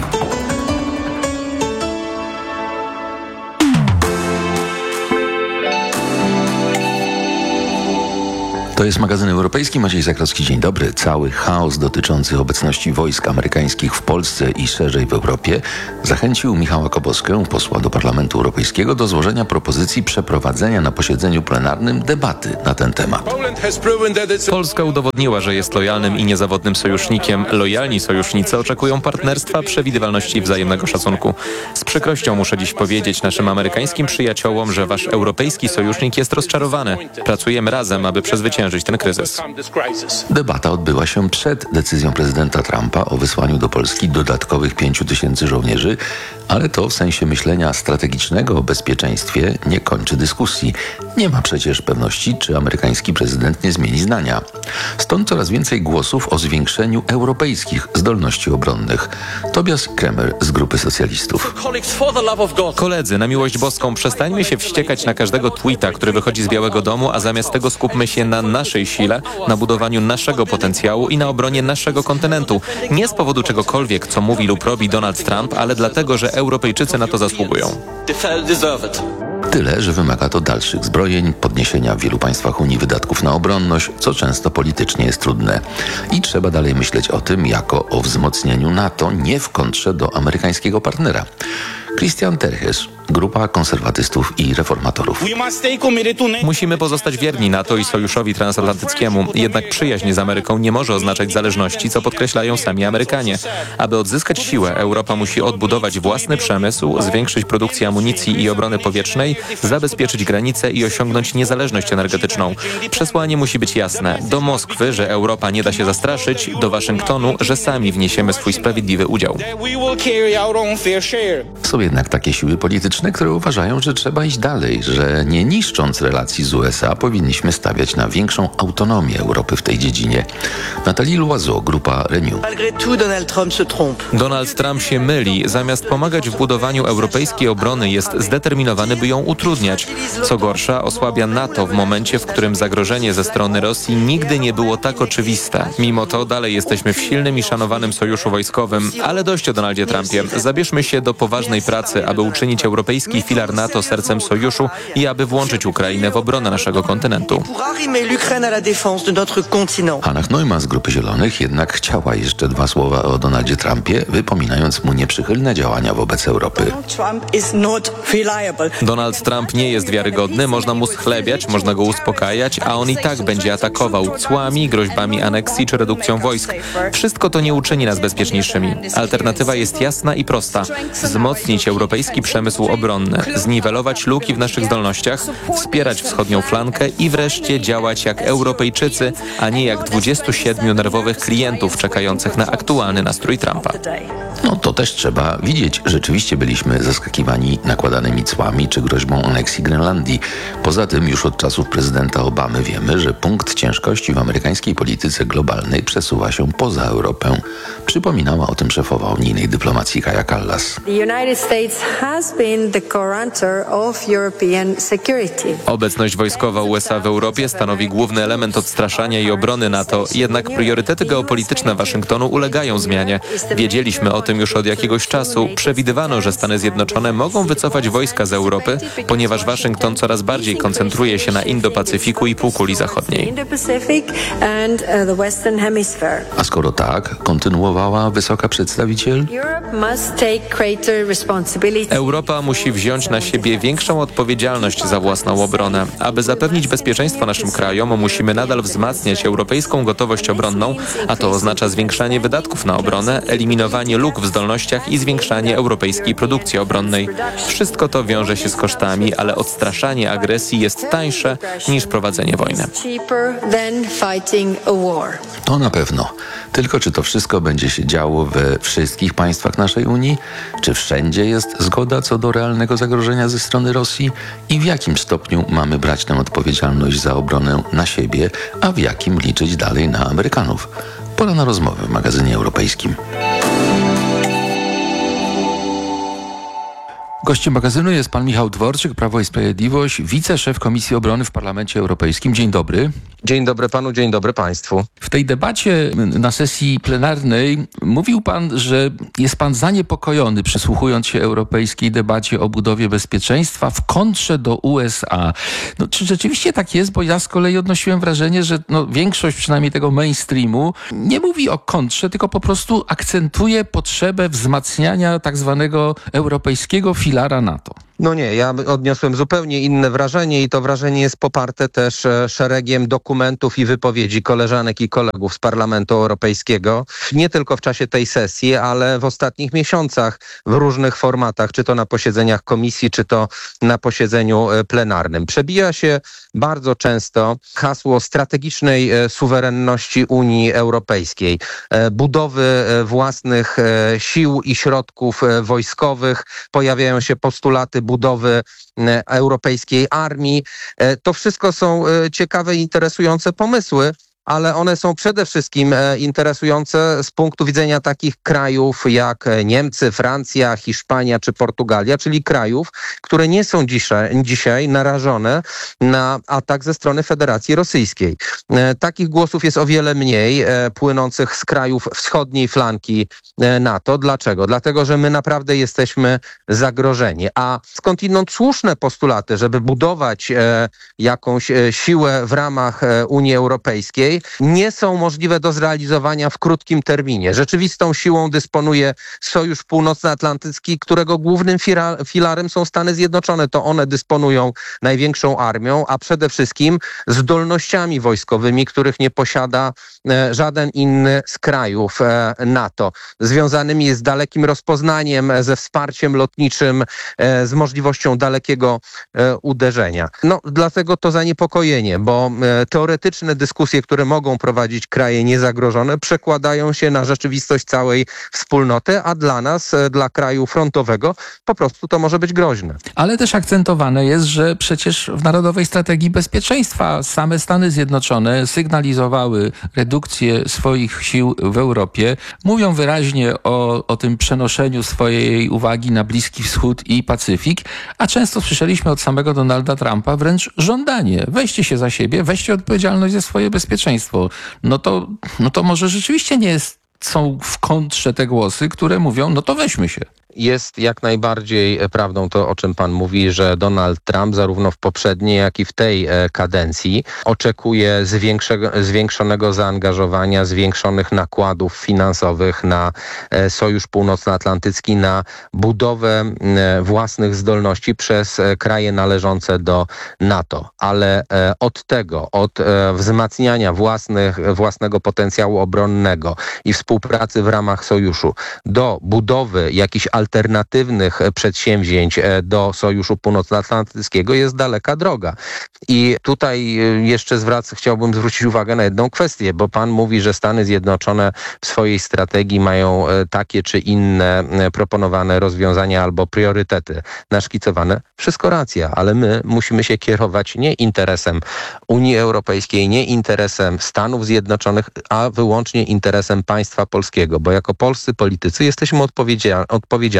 To jest magazyn europejski. Maciej Zakrowski, dzień dobry. Cały chaos dotyczący obecności wojsk amerykańskich w Polsce i szerzej w Europie zachęcił Michała Koboskę, posła do Parlamentu Europejskiego, do złożenia propozycji przeprowadzenia na posiedzeniu plenarnym debaty na ten temat. Polska udowodniła, że jest lojalnym i niezawodnym sojusznikiem. Lojalni sojusznicy oczekują partnerstwa, przewidywalności i wzajemnego szacunku. Z przykrością muszę dziś powiedzieć naszym amerykańskim przyjaciołom, że wasz europejski sojusznik jest rozczarowany. Pracujemy razem, aby przezwyciężyć ten kryzys. Debata odbyła się przed decyzją prezydenta Trumpa o wysłaniu do Polski dodatkowych pięciu tysięcy żołnierzy, ale to w sensie myślenia strategicznego o bezpieczeństwie nie kończy dyskusji. Nie ma przecież pewności, czy amerykański prezydent nie zmieni zdania. Stąd coraz więcej głosów o zwiększeniu europejskich zdolności obronnych. Tobias Kremer z grupy socjalistów. Koledzy, na miłość boską, przestańmy się wściekać na każdego tweeta, który wychodzi z Białego Domu, a zamiast tego skupmy się na naszej sile, na budowaniu naszego potencjału i na obronie naszego kontynentu. Nie z powodu czegokolwiek, co mówi lub robi Donald Trump, ale dlatego, że Europejczycy na to zasługują. Tyle, że wymaga to dalszych zbrojeń, podniesienia w wielu państwach Unii wydatków na obronność, co często politycznie jest trudne. I trzeba dalej myśleć o tym jako o wzmocnieniu NATO, nie w kontrze do amerykańskiego partnera. Christian Terhes, grupa konserwatystów i reformatorów. Musimy pozostać wierni NATO i sojuszowi transatlantyckiemu. Jednak przyjaźń z Ameryką nie może oznaczać zależności, co podkreślają sami Amerykanie. Aby odzyskać siłę, Europa musi odbudować własny przemysł, zwiększyć produkcję amunicji i obrony powietrznej, zabezpieczyć granice i osiągnąć niezależność energetyczną. Przesłanie musi być jasne. Do Moskwy, że Europa nie da się zastraszyć, do Waszyngtonu, że sami wniesiemy swój sprawiedliwy udział. Są jednak takie siły polityczne, które uważają, że trzeba iść dalej, że nie niszcząc relacji z U S A powinniśmy stawiać na większą autonomię Europy w tej dziedzinie. Nathalie Loiseau, grupa Renew. Donald Trump się myli. Zamiast pomagać w budowaniu europejskiej obrony, jest zdeterminowany, by ją utrudniać. Co gorsza, osłabia NATO w momencie, w którym zagrożenie ze strony Rosji nigdy nie było tak oczywiste. Mimo to dalej jesteśmy w silnym i szanowanym sojuszu wojskowym. Ale dość o Donaldzie Trumpie. Zabierzmy się do poważnej pracy, aby uczynić europejski filar NATO sercem sojuszu i aby włączyć Ukrainę w obronę naszego kontynentu. Hannah Neumann z Grupy Zielonych jednak chciała jeszcze dwa słowa o Donaldzie Trumpie, wypominając mu nieprzychylne działania wobec Europy. Donald Trump nie jest wiarygodny, można mu schlebiać, można go uspokajać, a on i tak będzie atakował cłami, groźbami aneksji czy redukcją wojsk. Wszystko to nie uczyni nas bezpieczniejszymi. Alternatywa jest jasna i prosta. Wzmocnić europejski przemysł obronny, zniwelować luki w naszych zdolnościach, wspierać wschodnią flankę i wreszcie działać jak Europejczycy, a nie jak dwudziestu siedmiu nerwowych klientów czekających na aktualny nastrój Trumpa. No to też trzeba widzieć. Rzeczywiście byliśmy zaskakiwani nakładanymi cłami czy groźbą aneksji Grenlandii. Poza tym już od czasów prezydenta Obamy wiemy, że punkt ciężkości w amerykańskiej polityce globalnej przesuwa się poza Europę. Przypominała o tym szefowa unijnej dyplomacji Kaja Kallas. Obecność wojskowa U S A w Europie stanowi główny element odstraszania i obrony NATO, jednak priorytety geopolityczne Waszyngtonu ulegają zmianie. Wiedzieliśmy o tym już od jakiegoś czasu. Przewidywano, że Stany Zjednoczone mogą wycofać wojska z Europy, ponieważ Waszyngton coraz bardziej koncentruje się na Indo-Pacyfiku i półkuli zachodniej. A skoro tak, kontynuowała wysoka przedstawiciel, Europa musi wziąć na siebie większą odpowiedzialność za własną obronę. Aby zapewnić bezpieczeństwo naszym krajom, musimy nadal wzmacniać europejską gotowość obronną, a to oznacza zwiększanie wydatków na obronę, eliminowanie luk w zdolnościach i zwiększanie europejskiej produkcji obronnej. Wszystko to wiąże się z kosztami, ale odstraszanie agresji jest tańsze niż prowadzenie wojny. To na pewno. Tylko czy to wszystko będzie się działo we wszystkich państwach naszej Unii? Czy wszędzie jest zgoda co do realnego zagrożenia ze strony Rosji? I w jakim stopniu mamy brać tę odpowiedzialność za obronę na siebie, a w jakim liczyć dalej na Amerykanów? Pora na rozmowę w magazynie europejskim. Gościem magazynu jest pan Michał Dworczyk, Prawo i Sprawiedliwość, wiceszef Komisji Obrony w Parlamencie Europejskim. Dzień dobry. Dzień dobry panu, dzień dobry państwu. W tej debacie na sesji plenarnej mówił pan, że jest pan zaniepokojony, przysłuchując się europejskiej debacie o budowie bezpieczeństwa w kontrze do U S A. No, czy rzeczywiście tak jest? Bo ja z kolei odnosiłem wrażenie, że no, większość przynajmniej tego mainstreamu nie mówi o kontrze, tylko po prostu akcentuje potrzebę wzmacniania tak zwanego europejskiego filara NATO. No nie, ja odniosłem zupełnie inne wrażenie i to wrażenie jest poparte też szeregiem dokumentów i wypowiedzi koleżanek i kolegów z Parlamentu Europejskiego. Nie tylko w czasie tej sesji, ale w ostatnich miesiącach w różnych formatach, czy to na posiedzeniach komisji, czy to na posiedzeniu plenarnym. Przebija się bardzo często hasło strategicznej suwerenności Unii Europejskiej, budowy własnych sił i środków wojskowych. Pojawiają się postulaty budowy europejskiej armii. To wszystko są ciekawe i interesujące pomysły, ale one są przede wszystkim interesujące z punktu widzenia takich krajów jak Niemcy, Francja, Hiszpania czy Portugalia, czyli krajów, które nie są dzisiaj, dzisiaj narażone na atak ze strony Federacji Rosyjskiej. Takich głosów jest o wiele mniej płynących z krajów wschodniej flanki NATO. Dlaczego? Dlatego, że my naprawdę jesteśmy zagrożeni. A skądinąd słuszne postulaty, żeby budować jakąś siłę w ramach Unii Europejskiej, nie są możliwe do zrealizowania w krótkim terminie. Rzeczywistą siłą dysponuje Sojusz Północnoatlantycki, którego głównym filarem są Stany Zjednoczone. To one dysponują największą armią, a przede wszystkim zdolnościami wojskowymi, których nie posiada e, żaden inny z krajów e, NATO. Związanymi z dalekim rozpoznaniem, ze wsparciem lotniczym, e, z możliwością dalekiego e, uderzenia. No, dlatego to zaniepokojenie, bo e, teoretyczne dyskusje, które mogą prowadzić kraje niezagrożone, przekładają się na rzeczywistość całej wspólnoty, a dla nas, dla kraju frontowego, po prostu to może być groźne. Ale też akcentowane jest, że przecież w Narodowej Strategii Bezpieczeństwa same Stany Zjednoczone sygnalizowały redukcję swoich sił w Europie. Mówią wyraźnie o, o tym przenoszeniu swojej uwagi na Bliski Wschód i Pacyfik, a często słyszeliśmy od samego Donalda Trumpa wręcz żądanie. Weźcie się za siebie, weźcie odpowiedzialność za swoje bezpieczeństwo. No to, no to może rzeczywiście nie jest, są w kontrze te głosy, które mówią, no to weźmy się. Jest jak najbardziej prawdą to, o czym pan mówi, że Donald Trump zarówno w poprzedniej, jak i w tej kadencji oczekuje zwiększonego zaangażowania, zwiększonych nakładów finansowych na Sojusz Północnoatlantycki, na budowę własnych zdolności przez kraje należące do NATO. Ale od tego, od wzmacniania własnych, własnego potencjału obronnego i współpracy w ramach sojuszu do budowy jakichś alternatywnych przedsięwzięć do Sojuszu Północnoatlantyckiego jest daleka droga. I tutaj jeszcze zwrac, chciałbym zwrócić uwagę na jedną kwestię, bo pan mówi, że Stany Zjednoczone w swojej strategii mają takie czy inne proponowane rozwiązania albo priorytety naszkicowane. Wszystko racja, ale my musimy się kierować nie interesem Unii Europejskiej, nie interesem Stanów Zjednoczonych, a wyłącznie interesem państwa polskiego, bo jako polscy politycy jesteśmy odpowiedzialni, odpowiedzialni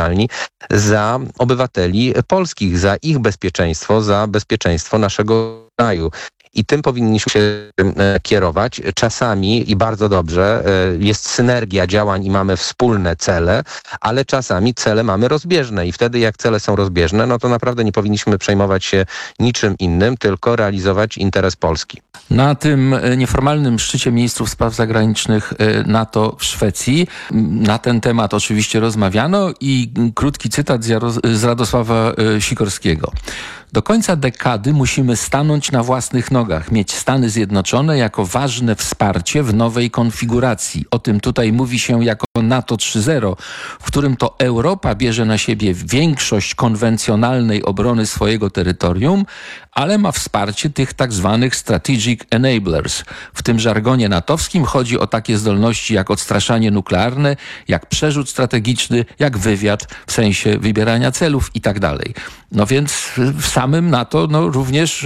za obywateli polskich, za ich bezpieczeństwo, za bezpieczeństwo naszego kraju. I tym powinniśmy się kierować. Czasami, i bardzo dobrze, jest synergia działań i mamy wspólne cele, ale czasami cele mamy rozbieżne i wtedy jak cele są rozbieżne, no to naprawdę nie powinniśmy przejmować się niczym innym, tylko realizować interes Polski. Na tym nieformalnym szczycie ministrów spraw zagranicznych NATO w Szwecji na ten temat oczywiście rozmawiano i krótki cytat z Radosława Sikorskiego. Do końca dekady musimy stanąć na własnych nogach, mieć Stany Zjednoczone jako ważne wsparcie w nowej konfiguracji. O tym tutaj mówi się jako niejako NATO trzy zero, w którym to Europa bierze na siebie większość konwencjonalnej obrony swojego terytorium, ale ma wsparcie tych tak zwanych strategic enablers. W tym żargonie natowskim chodzi o takie zdolności jak odstraszanie nuklearne, jak przerzut strategiczny, jak wywiad w sensie wybierania celów i tak dalej. No więc w samym NATO no, również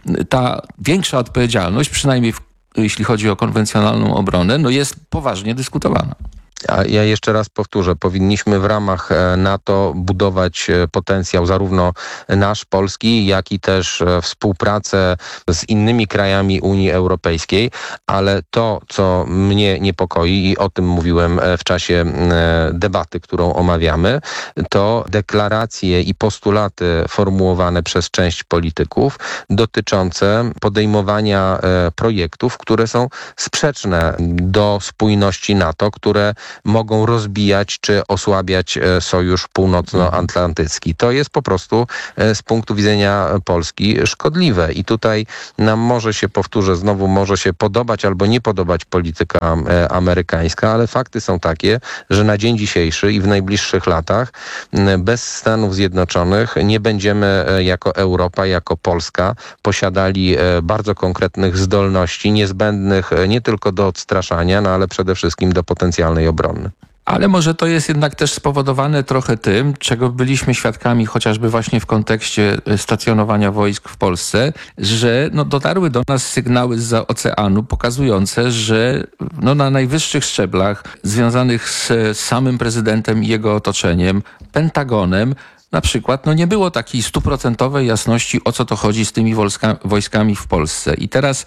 ta większa odpowiedzialność, przynajmniej w, jeśli chodzi o konwencjonalną obronę, no jest poważnie dyskutowana. A ja jeszcze raz powtórzę, powinniśmy w ramach NATO budować potencjał zarówno nasz, polski, jak i też współpracę z innymi krajami Unii Europejskiej, ale to, co mnie niepokoi i o tym mówiłem w czasie debaty, którą omawiamy, to deklaracje i postulaty formułowane przez część polityków dotyczące podejmowania projektów, które są sprzeczne do spójności NATO, które mogą rozbijać czy osłabiać Sojusz Północnoatlantycki. To jest po prostu z punktu widzenia Polski szkodliwe i tutaj nam może się, powtórzę znowu, może się podobać albo nie podobać polityka amerykańska, ale fakty są takie, że na dzień dzisiejszy i w najbliższych latach bez Stanów Zjednoczonych nie będziemy jako Europa, jako Polska posiadali bardzo konkretnych zdolności niezbędnych nie tylko do odstraszania, no ale przede wszystkim do potencjalnej obrony. Ale może to jest jednak też spowodowane trochę tym, czego byliśmy świadkami chociażby właśnie w kontekście stacjonowania wojsk w Polsce, że no, dotarły do nas sygnały zza oceanu pokazujące, że no, na najwyższych szczeblach związanych z, z samym prezydentem i jego otoczeniem, Pentagonem, na przykład, no nie było takiej stuprocentowej jasności, o co to chodzi z tymi wojska, wojskami w Polsce. I teraz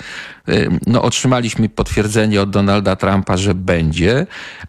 no, otrzymaliśmy potwierdzenie od Donalda Trumpa, że będzie,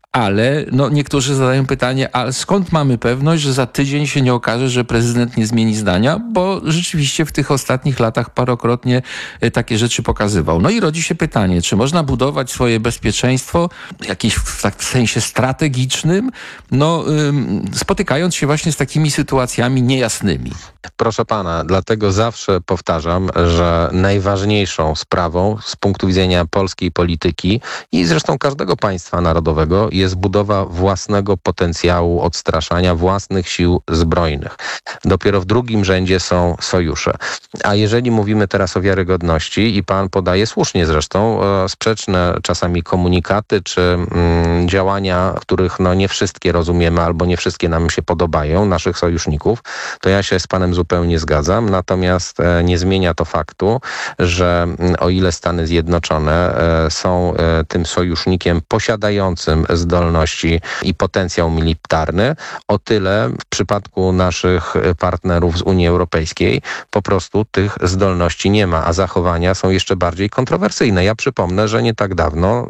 ale no, niektórzy zadają pytanie, a skąd mamy pewność, że za tydzień się nie okaże, że prezydent nie zmieni zdania, bo rzeczywiście w tych ostatnich latach parokrotnie takie rzeczy pokazywał. No i rodzi się pytanie, czy można budować swoje bezpieczeństwo jakieś w, tak, w sensie strategicznym, no ym, spotykając się właśnie z takimi sytuacjami niejasnymi. Proszę pana, dlatego zawsze powtarzam, że najważniejszą sprawą z punktu widzenia polskiej polityki i zresztą każdego państwa narodowego jest budowa własnego potencjału odstraszania, własnych sił zbrojnych. Dopiero w drugim rzędzie są sojusze. A jeżeli mówimy teraz o wiarygodności i pan podaje słusznie zresztą e, sprzeczne czasami komunikaty czy mm, działania, których no nie wszystkie rozumiemy albo nie wszystkie nam się podobają, naszych sojuszników, to ja się z panem zupełnie zgadzam. Natomiast e, nie zmienia to faktu, że m, o ile Stany Zjednoczone e, są e, tym sojusznikiem posiadającym zdolności i potencjał militarny, o tyle w przypadku naszych partnerów z Unii Europejskiej po prostu tych zdolności nie ma, a zachowania są jeszcze bardziej kontrowersyjne. Ja przypomnę, że nie tak dawno,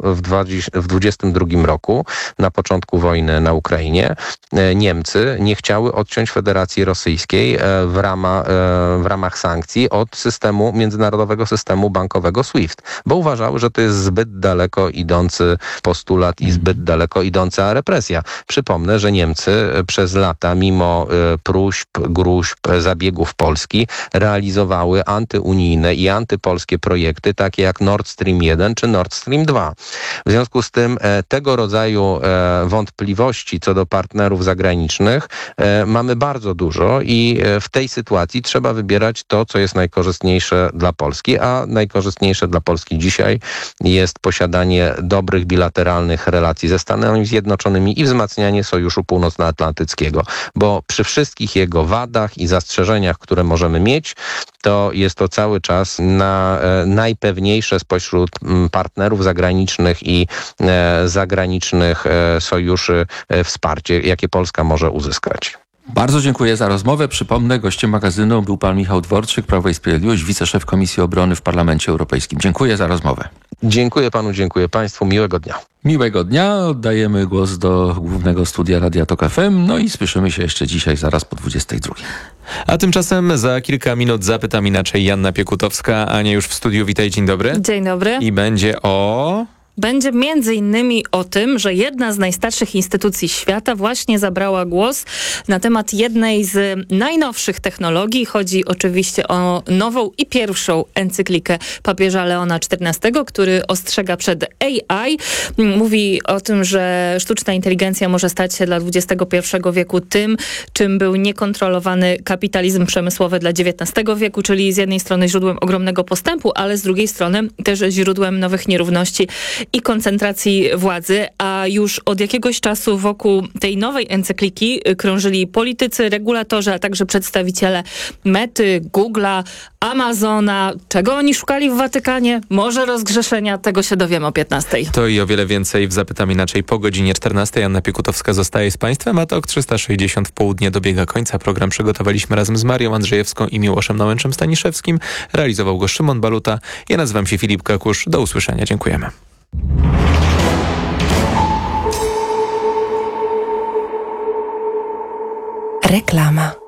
w dwudziestym drugim roku, na początku wojny na Ukrainie, Niemcy nie chciały odciąć Federacji Rosyjskiej w ramach, w ramach sankcji od systemu, międzynarodowego systemu bankowego SWIFT, bo uważały, że to jest zbyt daleko idący postulat i zbyt daleko idąca represja. Przypomnę, że Niemcy przez lata, mimo próśb, gruźb, zabiegów Polski, realizowały antyunijne i antypolskie projekty, takie jak Nord Stream jeden czy Nord Stream dwa. W związku z tym tego rodzaju wątpliwości co do partnerów zagranicznych mamy bardzo dużo i w tej sytuacji trzeba wybierać to, co jest najkorzystniejsze dla Polski, a najkorzystniejsze dla Polski dzisiaj jest posiadanie dobrych bilateralnych relacji ze Stanami Zjednoczonymi i wzmacnianie Sojuszu Północnoatlantyckiego, bo przy wszystkich jego wadach i zastrzeżeniach, które możemy mieć, to jest to cały czas na e, najpewniejsze spośród m, partnerów zagranicznych i e, zagranicznych e, sojuszy e, wsparcie, jakie Polska może uzyskać. Bardzo dziękuję za rozmowę. Przypomnę, gościem magazynu był pan Michał Dworczyk, Prawo i Sprawiedliwość, wiceszef Komisji Obrony w Parlamencie Europejskim. Dziękuję za rozmowę. Dziękuję panu, dziękuję państwu. Miłego dnia. Miłego dnia. Oddajemy głos do głównego studia Radia Tok F M. No i słyszymy się jeszcze dzisiaj zaraz po dwudziestej drugiej. A tymczasem za kilka minut zapytam inaczej Joanna Piekutowska. Ania już w studiu. Witaj, dzień dobry. Dzień dobry. I będzie o... będzie między innymi o tym, że jedna z najstarszych instytucji świata właśnie zabrała głos na temat jednej z najnowszych technologii. Chodzi oczywiście o nową i pierwszą encyklikę papieża Leona czternastego, który ostrzega przed A I. Mówi o tym, że sztuczna inteligencja może stać się dla dwudziestego pierwszego wieku tym, czym był niekontrolowany kapitalizm przemysłowy dla dziewiętnastego wieku, czyli z jednej strony źródłem ogromnego postępu, ale z drugiej strony też źródłem nowych nierówności i koncentracji władzy, a już od jakiegoś czasu wokół tej nowej encykliki krążyli politycy, regulatorzy, a także przedstawiciele Mety, Google'a, Amazona. Czego oni szukali w Watykanie? Może rozgrzeszenia? Tego się dowiemy o piętnastej. To i o wiele więcej w Zapytam Inaczej po godzinie czternastej. Anna Piekutowska zostaje z Państwem, a TOK trzysta sześćdziesiąt w południe dobiega końca. Program przygotowaliśmy razem z Marią Andrzejewską i Miłoszem Nałęczem-Staniszewskim. Realizował go Szymon Baluta. Ja nazywam się Filip Kakusz. Do usłyszenia. Dziękujemy. Reklama.